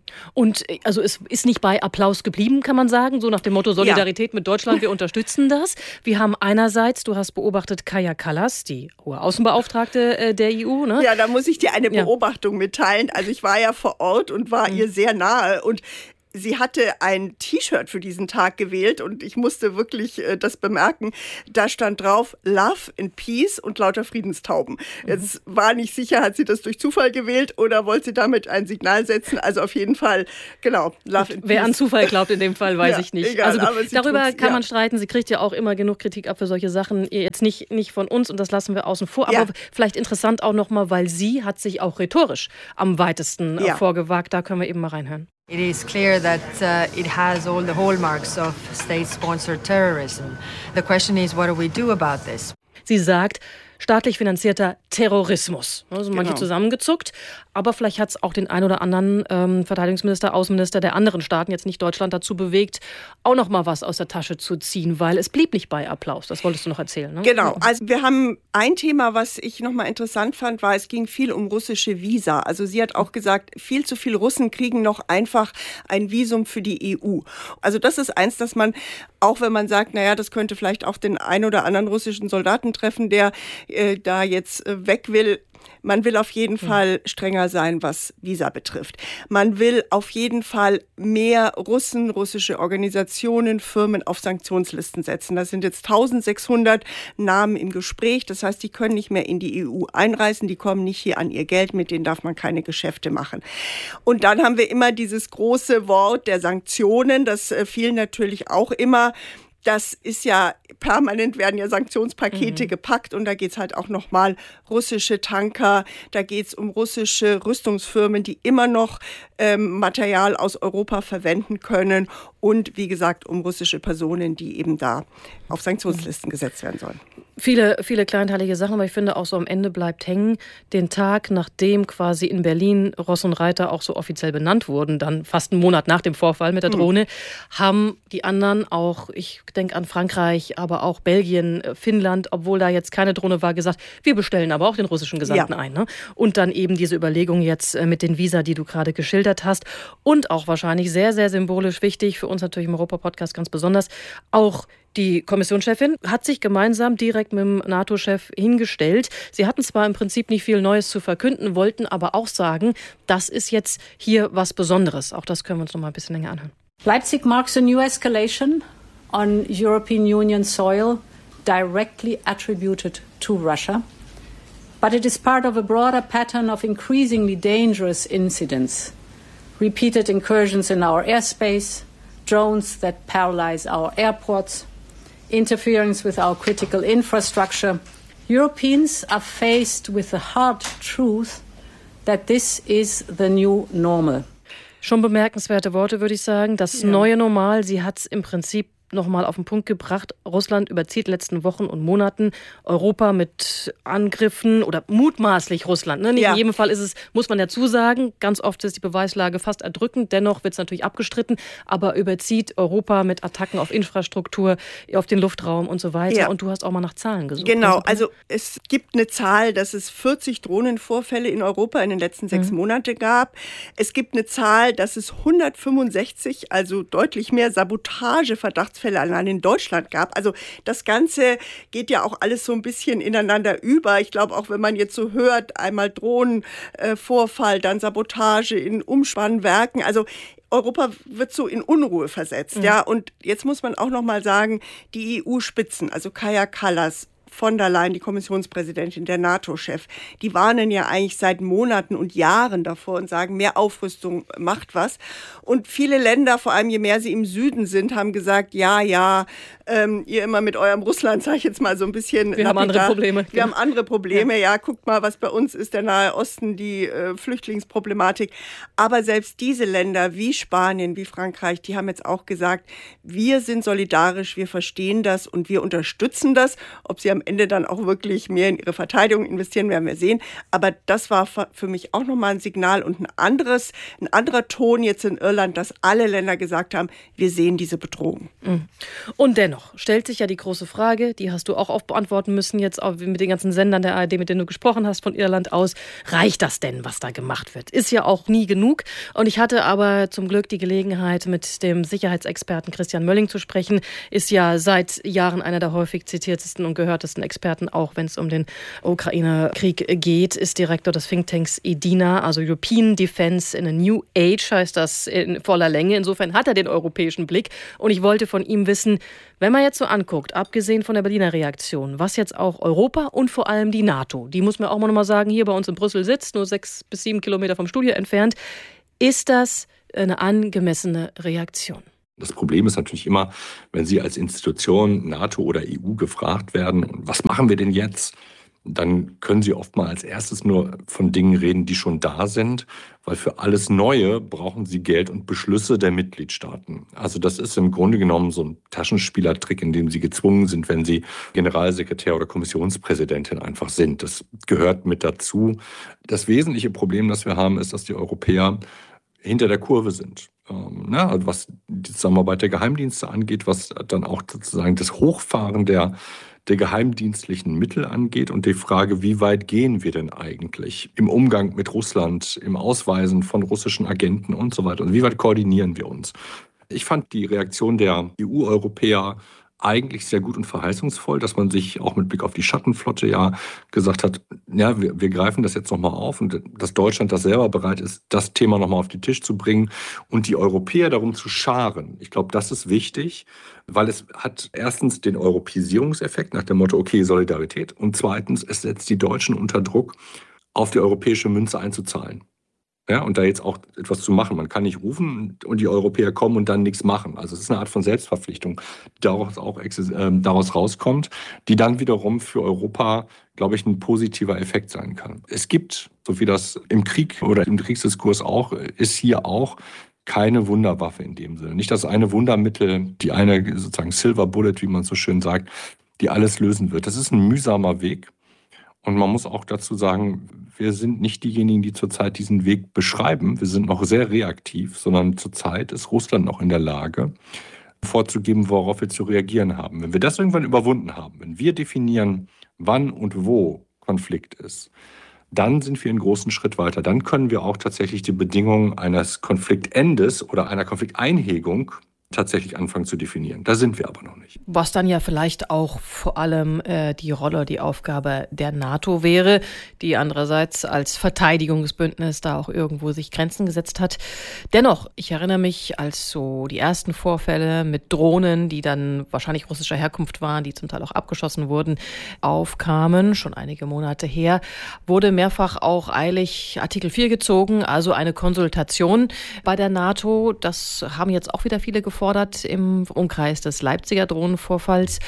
I: Und also es ist nicht bei Applaus geblieben, kann man sagen, so nach dem Motto Solidarität mit Deutschland, wir unterstützen das. Wir haben einerseits, du hast beobachtet, Kaja Kallas, die hohe Außenbeauftragte der EU. Ne?
J: Ja, da muss ich dir eine Beobachtung mitteilen. Also ich war ja vor Ort und war ihr sehr nahe und sie hatte ein T-Shirt für diesen Tag gewählt und ich musste wirklich das bemerken. Da stand drauf Love and Peace und lauter Friedenstauben. Jetzt war nicht sicher, hat sie das durch Zufall gewählt oder wollte sie damit ein Signal setzen. Also auf jeden Fall, genau, Love and Peace.
I: Wer an Zufall glaubt in dem Fall, weiß ich nicht.
J: Egal,
I: also darüber kann man streiten. Sie kriegt ja auch immer genug Kritik ab für solche Sachen. Jetzt nicht von uns und das lassen wir außen vor. Aber vielleicht interessant auch nochmal, weil sie hat sich auch rhetorisch am weitesten vorgewagt. Da können wir eben mal reinhören.
K: It is clear that it has all the hallmarks of state-sponsored terrorism. The question is, what do we do about this?
I: Sie sagt, staatlich finanzierter Terrorismus. Also manche zusammengezuckt. Aber vielleicht hat es auch den ein oder anderen Verteidigungsminister, Außenminister der anderen Staaten, jetzt nicht Deutschland, dazu bewegt, auch noch mal was aus der Tasche zu ziehen, weil es blieb nicht bei Applaus. Das wolltest du noch erzählen, ne?
J: Genau. Also wir haben ein Thema, was ich noch mal interessant fand, war, es ging viel um russische Visa. Also sie hat auch gesagt, viel zu viele Russen kriegen noch einfach ein Visum für die EU. Also das ist eins, dass man, auch wenn man sagt, naja, das könnte vielleicht auch den ein oder anderen russischen Soldaten treffen, der da jetzt weg will. Man will auf jeden Fall strenger sein, was Visa betrifft. Man will auf jeden Fall mehr Russen, russische Organisationen, Firmen auf Sanktionslisten setzen. Da sind jetzt 1600 Namen im Gespräch. Das heißt, die können nicht mehr in die EU einreisen. Die kommen nicht hier an ihr Geld. Mit denen darf man keine Geschäfte machen. Und dann haben wir immer dieses große Wort der Sanktionen. Das fiel natürlich auch immer. Das ist ja, permanent werden ja Sanktionspakete gepackt und da geht es halt auch nochmal russische Tanker, da geht es um russische Rüstungsfirmen, die immer noch Material aus Europa verwenden können und wie gesagt um russische Personen, die eben da auf Sanktionslisten gesetzt werden sollen.
I: Viele kleinteilige Sachen, aber ich finde auch so am Ende bleibt hängen, den Tag, nachdem quasi in Berlin Ross und Reiter auch so offiziell benannt wurden, dann fast einen Monat nach dem Vorfall mit der Drohne, haben die anderen auch, ich denke an Frankreich, aber auch Belgien, Finnland, obwohl da jetzt keine Drohne war, gesagt, wir bestellen aber auch den russischen Gesandten ein. Ne? Und dann eben diese Überlegung jetzt mit den Visa, die du gerade geschildert hast und auch wahrscheinlich sehr, sehr symbolisch wichtig, für uns natürlich im Europa-Podcast ganz besonders, auch die Kommissionschefin hat sich gemeinsam direkt mit dem NATO-Chef hingestellt. Sie hatten zwar im Prinzip nicht viel Neues zu verkünden, wollten aber auch sagen, das ist jetzt hier was Besonderes. Auch das können wir uns noch mal ein bisschen länger anhören.
L: Leipzig marks a new escalation on European Union soil directly attributed to Russia. But it is part of a broader pattern of increasingly dangerous incidents. Repeated incursions in our airspace, drones that paralyze our airports, interference with our critical infrastructure. Europeans are faced with the hard truth that this is the new normal.
I: Schon bemerkenswerte Worte, würde ich sagen. Das neue Normal, sie hat es im Prinzip nochmal auf den Punkt gebracht. Russland überzieht in den letzten Wochen und Monaten Europa mit Angriffen oder mutmaßlich Russland. Ne? Nicht in jedem Fall ist es, muss man dazu sagen, ganz oft ist die Beweislage fast erdrückend. Dennoch wird es natürlich abgestritten, aber überzieht Europa mit Attacken auf Infrastruktur, auf den Luftraum und so weiter. Ja. Und du hast auch mal nach Zahlen gesucht.
J: Genau, also es gibt eine Zahl, dass es 40 Drohnenvorfälle in Europa in den letzten 6 Monaten gab. Es gibt eine Zahl, dass es 165, also deutlich mehr Sabotageverdachts allein in Deutschland gab. Also das Ganze geht ja auch alles so ein bisschen ineinander über. Ich glaube, auch wenn man jetzt so hört, einmal Drohnenvorfall, dann Sabotage in Umspannwerken. Also Europa wird so in Unruhe versetzt. Ja. Und jetzt muss man auch noch mal sagen, die EU-Spitzen, also Kaja Kallas, von der Leyen, die Kommissionspräsidentin, der NATO-Chef, die warnen ja eigentlich seit Monaten und Jahren davor und sagen, mehr Aufrüstung macht was. Und viele Länder, vor allem je mehr sie im Süden sind, haben gesagt, ihr immer mit eurem Russland, sage ich jetzt mal so ein bisschen.
I: Wir haben andere Probleme.
J: Wir haben andere Probleme, ja, guckt mal, was bei uns ist, der Nahe Osten, die Flüchtlingsproblematik. Aber selbst diese Länder wie Spanien, wie Frankreich, die haben jetzt auch gesagt, wir sind solidarisch, wir verstehen das und wir unterstützen das. Ob sie am Ende dann auch wirklich mehr in ihre Verteidigung investieren, werden wir sehen. Aber das war für mich auch nochmal ein Signal und ein anderer Ton jetzt in Irland, dass alle Länder gesagt haben, wir sehen diese Bedrohung.
I: Und dennoch stellt sich ja die große Frage, die hast du auch oft beantworten müssen, jetzt auch mit den ganzen Sendern der ARD, mit denen du gesprochen hast, von Irland aus. Reicht das denn, was da gemacht wird? Ist ja auch nie genug. Und ich hatte aber zum Glück die Gelegenheit, mit dem Sicherheitsexperten Christian Mölling zu sprechen. Ist ja seit Jahren einer der häufig zitiertesten und gehörtesten Experten, auch wenn es um den Ukraine-Krieg geht, ist Direktor des Thinktanks EDINA, also European Defense in a New Age, heißt das in voller Länge. Insofern hat er den europäischen Blick. Und ich wollte von ihm wissen, wenn man jetzt so anguckt, abgesehen von der Berliner Reaktion, was jetzt auch Europa und vor allem die NATO, die muss man auch mal nochmal sagen, hier bei uns in Brüssel sitzt, nur 6 bis 7 Kilometer vom Studio entfernt, ist das eine angemessene Reaktion?
N: Das Problem ist natürlich immer, wenn Sie als Institution, NATO oder EU gefragt werden, was machen wir denn jetzt? Dann können Sie oft mal als erstes nur von Dingen reden, die schon da sind, weil für alles Neue brauchen Sie Geld und Beschlüsse der Mitgliedstaaten. Also das ist im Grunde genommen so ein Taschenspielertrick, in dem Sie gezwungen sind, wenn Sie Generalsekretär oder Kommissionspräsidentin einfach sind. Das gehört mit dazu. Das wesentliche Problem, das wir haben, ist, dass die Europäer hinter der Kurve sind. Also was die Zusammenarbeit der Geheimdienste angeht, was dann auch sozusagen das Hochfahren der geheimdienstlichen Mittel angeht und die Frage, wie weit gehen wir denn eigentlich im Umgang mit Russland, im Ausweisen von russischen Agenten und so weiter. Und wie weit koordinieren wir uns? Ich fand die Reaktion der EU-Europäer eigentlich sehr gut und verheißungsvoll, dass man sich auch mit Blick auf die Schattenflotte ja gesagt hat, ja, wir greifen das jetzt nochmal auf und dass Deutschland das selber bereit ist, das Thema nochmal auf den Tisch zu bringen und die Europäer darum zu scharen. Ich glaube, das ist wichtig, weil es hat erstens den Europäisierungseffekt nach dem Motto, okay, Solidarität, und zweitens, es setzt die Deutschen unter Druck, auf die europäische Münze einzuzahlen. Ja, und da jetzt auch etwas zu machen. Man kann nicht rufen und die Europäer kommen und dann nichts machen. Also es ist eine Art von Selbstverpflichtung, die daraus rauskommt, die dann wiederum für Europa, glaube ich, ein positiver Effekt sein kann. Es gibt, so wie das im Krieg oder im Kriegsdiskurs auch, ist hier auch keine Wunderwaffe in dem Sinne. Nicht das eine Wundermittel, die eine sozusagen Silver Bullet, wie man so schön sagt, die alles lösen wird. Das ist ein mühsamer Weg. Und man muss auch dazu sagen, wir sind nicht diejenigen, die zurzeit diesen Weg beschreiben. Wir sind noch sehr reaktiv, sondern zurzeit ist Russland noch in der Lage, vorzugeben, worauf wir zu reagieren haben. Wenn wir das irgendwann überwunden haben, wenn wir definieren, wann und wo Konflikt ist, dann sind wir einen großen Schritt weiter. Dann können wir auch tatsächlich die Bedingungen eines Konfliktendes oder einer Konflikteinhegung tatsächlich anfangen zu definieren. Da sind wir aber noch nicht.
I: Was dann ja vielleicht auch vor allem die Rolle, die Aufgabe der NATO wäre, die andererseits als Verteidigungsbündnis da auch irgendwo sich Grenzen gesetzt hat. Dennoch, ich erinnere mich, als so die ersten Vorfälle mit Drohnen, die dann wahrscheinlich russischer Herkunft waren, die zum Teil auch abgeschossen wurden, aufkamen, schon einige Monate her, wurde mehrfach auch eilig Artikel 4 gezogen, also eine Konsultation bei der NATO. Das haben jetzt auch wieder viele gefordert im Umkreis des Leipziger Drohnenvorfalls.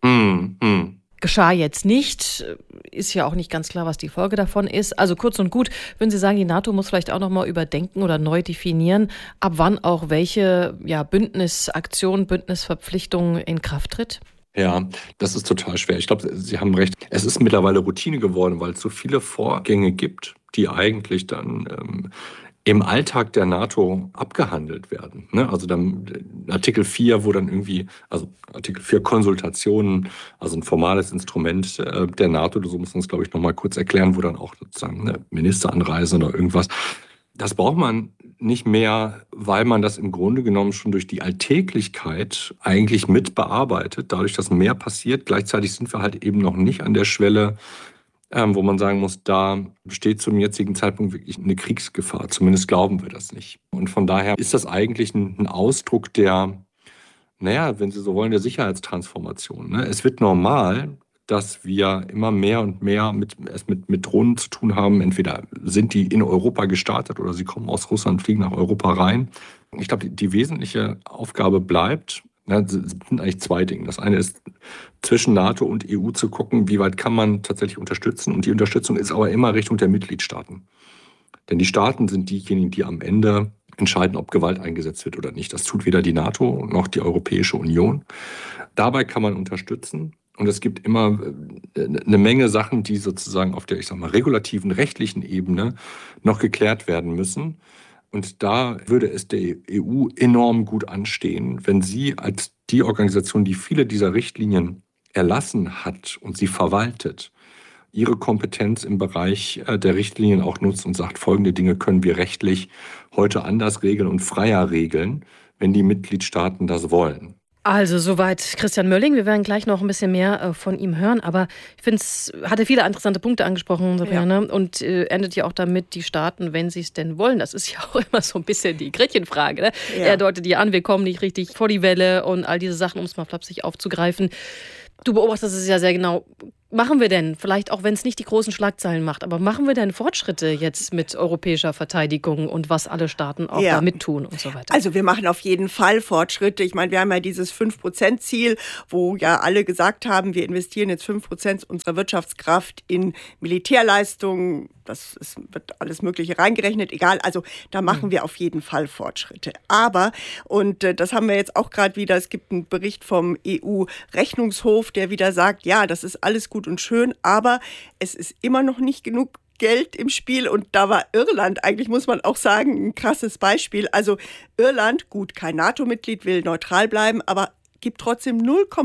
I: Geschah jetzt nicht, ist ja auch nicht ganz klar, was die Folge davon ist. Also kurz und gut, würden Sie sagen, die NATO muss vielleicht auch nochmal überdenken oder neu definieren, ab wann auch welche Bündnisaktion, Bündnisverpflichtung in Kraft tritt?
N: Ja, das ist total schwer. Ich glaube, Sie haben recht. Es ist mittlerweile Routine geworden, weil es so viele Vorgänge gibt, die eigentlich dann im Alltag der NATO abgehandelt werden. Also dann Artikel 4, wo dann irgendwie, also Artikel 4 Konsultationen, also ein formales Instrument der NATO, so muss man es, glaube ich, nochmal kurz erklären, wo dann auch sozusagen eine Ministeranreise oder irgendwas. Das braucht man nicht mehr, weil man das im Grunde genommen schon durch die Alltäglichkeit eigentlich mit bearbeitet, dadurch, dass mehr passiert. Gleichzeitig sind wir halt eben noch nicht an der Schwelle, wo man sagen muss, da besteht zum jetzigen Zeitpunkt wirklich eine Kriegsgefahr. Zumindest glauben wir das nicht. Und von daher ist das eigentlich ein Ausdruck der, wenn Sie so wollen, der Sicherheitstransformation. Es wird normal, dass wir immer mehr und mehr mit Drohnen zu tun haben. Entweder sind die in Europa gestartet oder sie kommen aus Russland, fliegen nach Europa rein. Ich glaube, die wesentliche Aufgabe bleibt, es sind eigentlich zwei Dinge. Das eine ist, zwischen NATO und EU zu gucken, wie weit kann man tatsächlich unterstützen. Und die Unterstützung ist aber immer Richtung der Mitgliedstaaten. Denn die Staaten sind diejenigen, die am Ende entscheiden, ob Gewalt eingesetzt wird oder nicht. Das tut weder die NATO noch die Europäische Union. Dabei kann man unterstützen. Und es gibt immer eine Menge Sachen, die sozusagen auf der, regulativen, rechtlichen Ebene noch geklärt werden müssen. Und da würde es der EU enorm gut anstehen, wenn sie als die Organisation, die viele dieser Richtlinien erlassen hat und sie verwaltet, ihre Kompetenz im Bereich der Richtlinien auch nutzt und sagt, folgende Dinge können wir rechtlich heute anders regeln und freier regeln, wenn die Mitgliedstaaten das wollen.
I: Also soweit Christian Mölling. Wir werden gleich noch ein bisschen mehr von ihm hören, aber ich finde, es hatte viele interessante Punkte angesprochen, Sabrina, und endet ja auch damit, die Staaten, wenn sie es denn wollen. Das ist ja auch immer so ein bisschen die Gretchenfrage. Ne? Ja. Er deutet ja an, wir kommen nicht richtig vor die Welle und all diese Sachen, um es mal flapsig aufzugreifen. Du beobachtest es ja sehr genau. Machen wir denn, vielleicht auch wenn es nicht die großen Schlagzeilen macht, aber machen wir denn Fortschritte jetzt mit europäischer Verteidigung und was alle Staaten auch da mittun und so weiter?
J: Also wir machen auf jeden Fall Fortschritte. Ich meine, wir haben ja dieses 5%-Ziel, wo ja alle gesagt haben, wir investieren jetzt 5% unserer Wirtschaftskraft in Militärleistungen. Wird alles Mögliche reingerechnet, egal. Also da machen wir auf jeden Fall Fortschritte. Aber, und das haben wir jetzt auch gerade wieder, es gibt einen Bericht vom EU-Rechnungshof, der wieder sagt, ja, das ist alles gut und schön, aber es ist immer noch nicht genug Geld im Spiel und da war Irland, eigentlich muss man auch sagen, ein krasses Beispiel. Also Irland, gut, kein NATO-Mitglied, will neutral bleiben, aber gibt trotzdem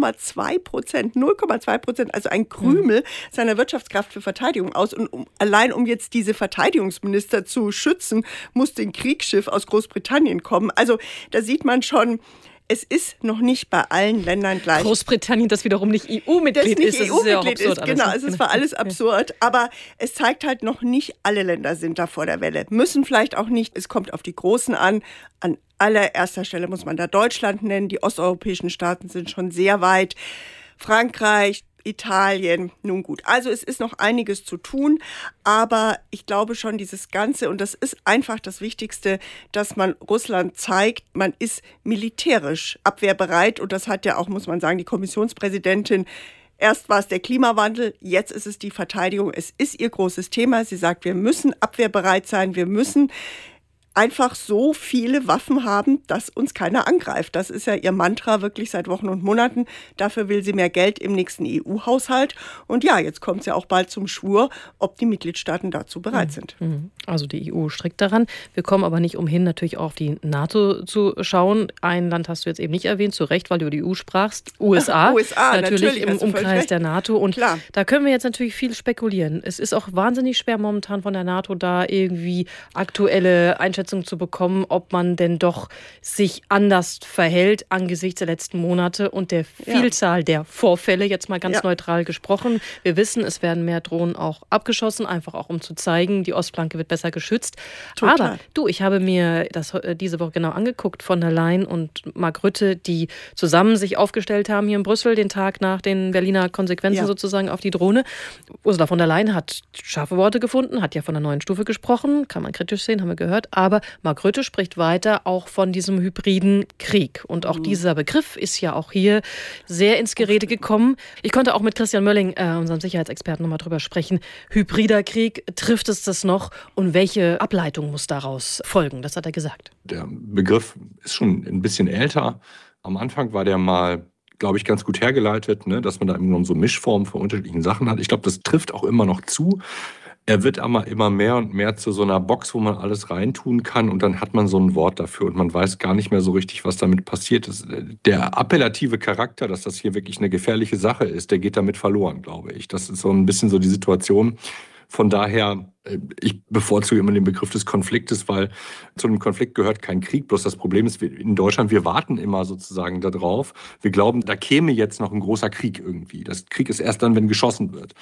J: 0,2%, also ein Krümel seiner Wirtschaftskraft für Verteidigung aus. Und allein um jetzt diese Verteidigungsminister zu schützen, musste ein Kriegsschiff aus Großbritannien kommen. Also da sieht man schon, es ist noch nicht bei allen Ländern gleich.
I: Großbritannien, das wiederum nicht EU-Mitglied ist.
J: Das EU-Mitglied ist, genau. Es ist zwar alles absurd, aber es zeigt halt noch nicht, alle Länder sind da vor der Welle. Müssen vielleicht auch nicht. Es kommt auf die Großen an. An allererster Stelle muss man da Deutschland nennen. Die osteuropäischen Staaten sind schon sehr weit. Frankreich, Italien, nun gut. Also es ist noch einiges zu tun, aber ich glaube schon dieses Ganze, und das ist einfach das Wichtigste, dass man Russland zeigt, man ist militärisch abwehrbereit und das hat ja auch, muss man sagen, die Kommissionspräsidentin. Erst war es der Klimawandel, jetzt ist es die Verteidigung. Es ist ihr großes Thema. Sie sagt, wir müssen abwehrbereit sein, wir müssen einfach so viele Waffen haben, dass uns keiner angreift. Das ist ja ihr Mantra wirklich seit Wochen und Monaten. Dafür will sie mehr Geld im nächsten EU-Haushalt. Und ja, jetzt kommt es ja auch bald zum Schwur, ob die Mitgliedstaaten dazu bereit sind.
I: Also die EU strickt daran. Wir kommen aber nicht umhin, natürlich auch auf die NATO zu schauen. Ein Land hast du jetzt eben nicht erwähnt, zu Recht, weil du über die EU sprachst. USA natürlich im Umkreis der NATO. Und klar, da können wir jetzt natürlich viel spekulieren. Es ist auch wahnsinnig schwer momentan von der NATO da irgendwie aktuelle Einschätzungen zu bekommen, ob man denn doch sich anders verhält angesichts der letzten Monate und der Vielzahl der Vorfälle, jetzt mal ganz neutral gesprochen. Wir wissen, es werden mehr Drohnen auch abgeschossen, einfach auch um zu zeigen, die Ostflanke wird besser geschützt. Total. Aber du, ich habe mir das diese Woche genau angeguckt, von der Leyen und Mark Rutte, die zusammen sich aufgestellt haben hier in Brüssel, den Tag nach den Berliner Konsequenzen sozusagen auf die Drohne. Ursula von der Leyen hat scharfe Worte gefunden, hat ja von einer neuen Stufe gesprochen, kann man kritisch sehen, haben wir gehört, aber Mark Rutte spricht weiter auch von diesem hybriden Krieg. Und auch dieser Begriff ist ja auch hier sehr ins Gerede gekommen. Ich konnte auch mit Christian Mölling, unserem Sicherheitsexperten, nochmal drüber sprechen. Hybrider Krieg, trifft es das noch? Und welche Ableitung muss daraus folgen? Das hat er gesagt.
N: Der Begriff ist schon ein bisschen älter. Am Anfang war der mal, glaube ich, ganz gut hergeleitet, ne, dass man da immer so Mischformen von unterschiedlichen Sachen hat. Ich glaube, das trifft auch immer noch zu. Er wird aber immer mehr und mehr zu so einer Box, wo man alles reintun kann und dann hat man so ein Wort dafür und man weiß gar nicht mehr so richtig, was damit passiert ist. Der appellative Charakter, dass das hier wirklich eine gefährliche Sache ist, der geht damit verloren, glaube ich. Das ist so ein bisschen so die Situation. Von daher, ich bevorzuge immer den Begriff des Konfliktes, weil zu einem Konflikt gehört kein Krieg. Bloß das Problem ist, in Deutschland, wir warten immer sozusagen darauf. Wir glauben, da käme jetzt noch ein großer Krieg irgendwie. Das Krieg ist erst dann, wenn geschossen wird.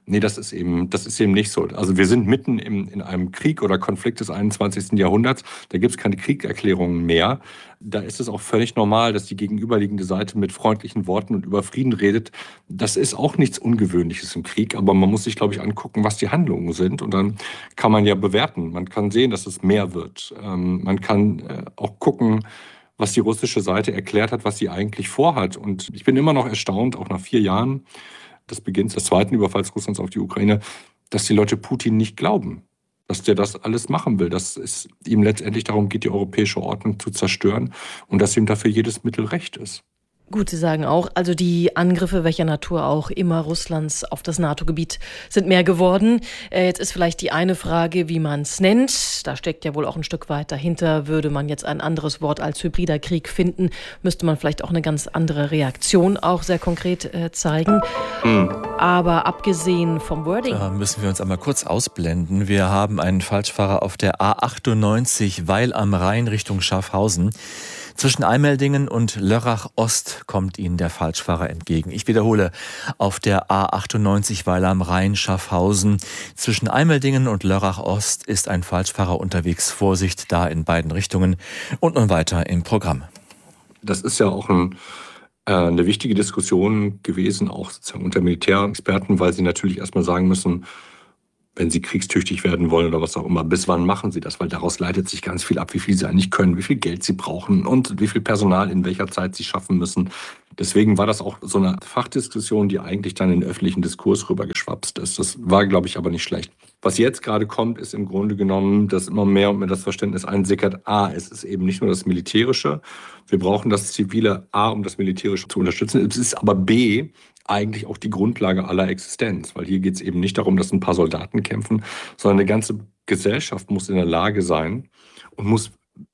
N: Nee, das ist eben nicht so. Also wir sind mitten in einem Krieg oder Konflikt des 21. Jahrhunderts. Da gibt es keine Kriegserklärungen mehr. Da ist es auch völlig normal, dass die gegenüberliegende Seite mit freundlichen Worten und über Frieden redet. Das ist auch nichts Ungewöhnliches im Krieg. Aber man muss sich, glaube ich, angucken, was die Handlungen sind. Und dann kann man ja bewerten. Man kann sehen, dass es mehr wird. Man kann auch gucken, was die russische Seite erklärt hat, was sie eigentlich vorhat. Und ich bin immer noch erstaunt, auch nach 4 Jahren, des Beginns des zweiten Überfalls Russlands auf die Ukraine, dass die Leute Putin nicht glauben, dass der das alles machen will, dass es ihm letztendlich darum geht, die europäische Ordnung zu zerstören und dass ihm dafür jedes Mittel recht ist.
I: Gut, Sie sagen auch, also die Angriffe welcher Natur auch immer Russlands auf das NATO-Gebiet sind mehr geworden. Jetzt ist vielleicht die eine Frage, wie man es nennt. Da steckt ja wohl auch ein Stück weit dahinter. Würde man jetzt ein anderes Wort als hybrider Krieg finden, müsste man vielleicht auch eine ganz andere Reaktion auch sehr konkret zeigen. Aber abgesehen vom Wording...
A: Da müssen wir uns einmal kurz ausblenden. Wir haben einen Falschfahrer auf der A98 Weil am Rhein Richtung Schaffhausen. Zwischen Eimeldingen und Lörrach Ost kommt Ihnen der Falschfahrer entgegen. Ich wiederhole, auf der A98 Weil am Rhein Schaffhausen. Zwischen Eimeldingen und Lörrach Ost ist ein Falschfahrer unterwegs. Vorsicht da in beiden Richtungen. Und nun weiter im Programm.
N: Das ist ja auch eine wichtige Diskussion gewesen, auch sozusagen unter Militärexperten, weil sie natürlich erstmal sagen müssen, wenn sie kriegstüchtig werden wollen oder was auch immer, bis wann machen sie das? Weil daraus leitet sich ganz viel ab, wie viel sie eigentlich können, wie viel Geld sie brauchen und wie viel Personal in welcher Zeit sie schaffen müssen. Deswegen war das auch so eine Fachdiskussion, die eigentlich dann in den öffentlichen Diskurs rübergeschwapst ist. Das war, glaube ich, aber nicht schlecht. Was jetzt gerade kommt, ist im Grunde genommen, dass immer mehr und mehr das Verständnis einsickert, es ist eben nicht nur das Militärische. Wir brauchen das Zivile, um das Militärische zu unterstützen. Es ist aber B, eigentlich auch die Grundlage aller Existenz. Weil hier geht es eben nicht darum, dass ein paar Soldaten kämpfen, sondern eine ganze Gesellschaft muss in der Lage sein und muss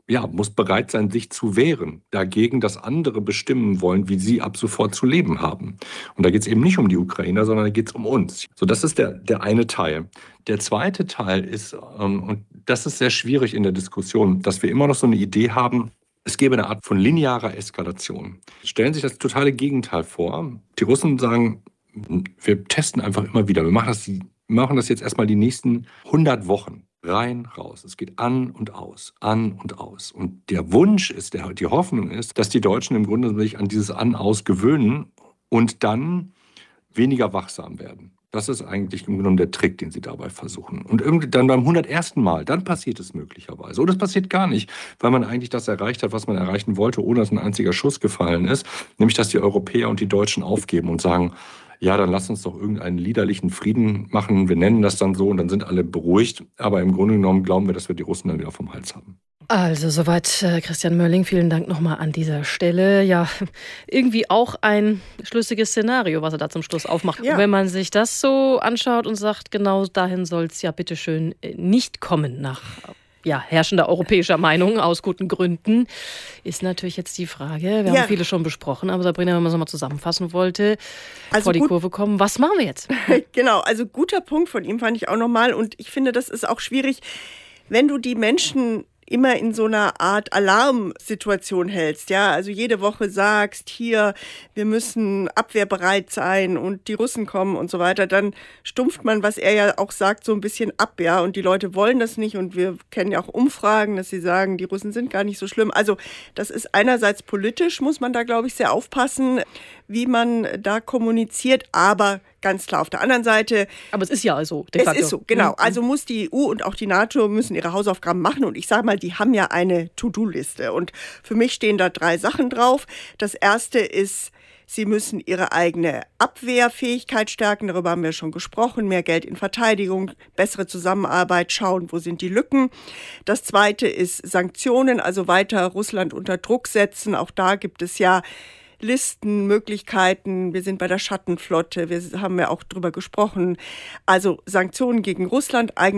N: bereit sein, sich zu wehren. Dagegen, dass andere bestimmen wollen, wie sie ab sofort zu leben haben. Und da geht es eben nicht um die Ukrainer, sondern da geht es um uns. So, das ist der eine Teil. Der zweite Teil ist, und das ist sehr schwierig in der Diskussion, dass wir immer noch so eine Idee haben, es gäbe eine Art von linearer Eskalation. Stellen sich das totale Gegenteil vor. Die Russen sagen, wir testen einfach immer wieder. Wir machen das jetzt erstmal die nächsten 100 Wochen. Rein, raus. Es geht an und aus, an und aus. Und der Wunsch ist, die Hoffnung ist, dass die Deutschen im Grunde sich an dieses An-Aus gewöhnen und dann weniger wachsam werden. Das ist eigentlich im Grunde genommen der Trick, den sie dabei versuchen. Und irgendwie dann beim 101. Mal, dann passiert es möglicherweise. Oder es passiert gar nicht, weil man eigentlich das erreicht hat, was man erreichen wollte, ohne dass ein einziger Schuss gefallen ist. Nämlich, dass die Europäer und die Deutschen aufgeben und sagen, ja, dann lass uns doch irgendeinen liederlichen Frieden machen. Wir nennen das dann so und dann sind alle beruhigt. Aber im Grunde genommen glauben wir, dass wir die Russen dann wieder vom Hals haben.
I: Also soweit Christian Mölling, vielen Dank nochmal an dieser Stelle. Ja, irgendwie auch ein schlüssiges Szenario, was er da zum Schluss aufmacht. Ja. Wenn man sich das so anschaut und sagt, genau dahin soll es ja bitteschön nicht kommen nach herrschender europäischer Meinung aus guten Gründen, ist natürlich jetzt die Frage, wir haben viele schon besprochen, aber Sabrina, wenn man es nochmal zusammenfassen wollte, vor die Kurve kommen, was machen wir jetzt?
J: Genau, also guter Punkt von ihm fand ich auch nochmal und ich finde, das ist auch schwierig, wenn du die Menschen immer in so einer Art Alarmsituation hältst, ja, also jede Woche sagst, hier, wir müssen abwehrbereit sein und die Russen kommen und so weiter, dann stumpft man, was er ja auch sagt, so ein bisschen ab, ja, und die Leute wollen das nicht und wir kennen ja auch Umfragen, dass sie sagen, die Russen sind gar nicht so schlimm. Also das ist einerseits politisch, muss man da, glaube ich, sehr aufpassen, wie man da kommuniziert, aber ganz klar auf der anderen Seite.
I: Aber es ist ja so, de facto.
J: Es ist so, genau. Also muss die EU und auch die NATO müssen ihre Hausaufgaben machen und ich sage mal, die haben ja eine To-Do-Liste und für mich stehen da 3 Sachen drauf. Das erste ist, sie müssen ihre eigene Abwehrfähigkeit stärken, darüber haben wir schon gesprochen, mehr Geld in Verteidigung, bessere Zusammenarbeit, schauen, wo sind die Lücken. Das zweite ist Sanktionen, also weiter Russland unter Druck setzen, auch da gibt es ja Listen, Möglichkeiten, wir sind bei der Schattenflotte, wir haben ja auch drüber gesprochen. Also Sanktionen gegen Russland, eigene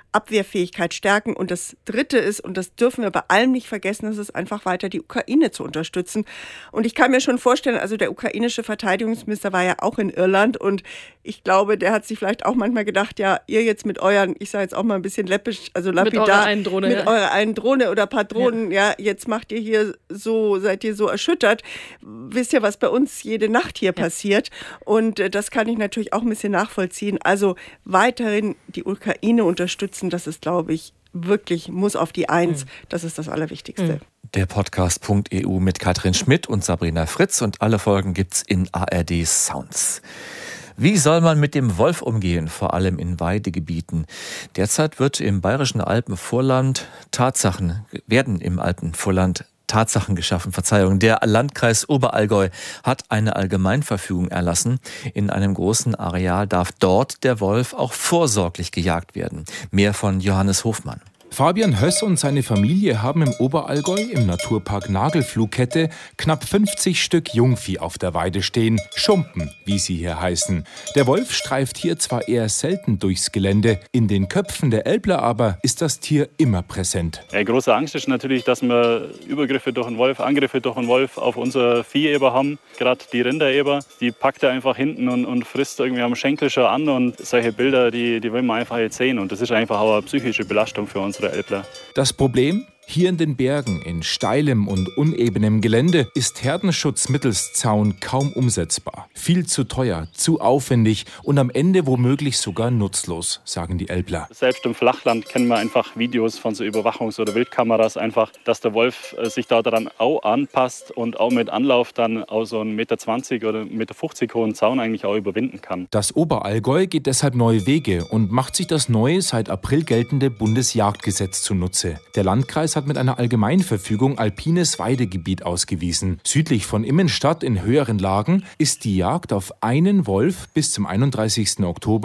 J: Abwehrfähigkeit stärken. Und das Dritte ist, und das dürfen wir bei allem nicht vergessen, das ist einfach weiter die Ukraine zu unterstützen. Und ich kann mir schon vorstellen, also der ukrainische Verteidigungsminister war ja auch in Irland und ich glaube, der hat sich vielleicht auch manchmal gedacht, ja, ihr jetzt mit euren, ich sage jetzt auch mal ein bisschen läppisch, also lapidar,
I: mit eurer einen Drohne,
J: eurer einen Drohne oder Patronen, ja, jetzt macht ihr hier so, seid ihr so erschüttert. Wisst ihr, was bei uns jede Nacht hier passiert? Und das kann ich natürlich auch ein bisschen nachvollziehen. Also weiterhin die Ukraine unterstützen, das ist, glaube ich, wirklich muss auf die Eins. Das ist das Allerwichtigste.
A: Der Podcast.eu mit Katrin Schmidt und Sabrina Fritz und alle Folgen gibt's in ARD Sounds. Wie soll man mit dem Wolf umgehen, vor allem in Weidegebieten? Derzeit werden im Alpenvorland Tatsachen geschaffen. Der Landkreis Oberallgäu hat eine Allgemeinverfügung erlassen. In einem großen Areal darf dort der Wolf auch vorsorglich gejagt werden. Mehr von Johannes Hofmann.
O: Fabian Höss und seine Familie haben im Oberallgäu im Naturpark Nagelfluhkette knapp 50 Stück Jungvieh auf der Weide stehen, Schumpen, wie sie hier heißen. Der Wolf streift hier zwar eher selten durchs Gelände, in den Köpfen der Älpler aber ist das Tier immer präsent.
P: Große Angst ist natürlich, dass wir Übergriffe durch den Wolf, Angriffe durch den Wolf auf unser Vieh haben. Gerade die Rindereber, die packt er einfach hinten und frisst irgendwie am Schenkel schon an und solche Bilder, die will man einfach jetzt sehen und das ist einfach auch eine psychische Belastung für uns.
O: Das Problem? Hier in den Bergen, in steilem und unebenem Gelände, ist Herdenschutz mittels Zaun kaum umsetzbar. Viel zu teuer, zu aufwendig und am Ende womöglich sogar nutzlos, sagen die Älpler.
P: Selbst im Flachland kennen wir einfach Videos von so Überwachungs- oder Wildkameras einfach, dass der Wolf sich da daran auch anpasst und auch mit Anlauf dann auch so einen 1,20 m oder 1,50 m hohen Zaun eigentlich auch überwinden kann.
O: Das Oberallgäu geht deshalb neue Wege und macht sich das neue, seit April geltende Bundesjagdgesetz zunutze. Der Landkreis hat mit einer Allgemeinverfügung alpines Weidegebiet ausgewiesen. Südlich von Immenstadt in höheren Lagen ist die Jagd auf einen Wolf bis zum 31. Oktober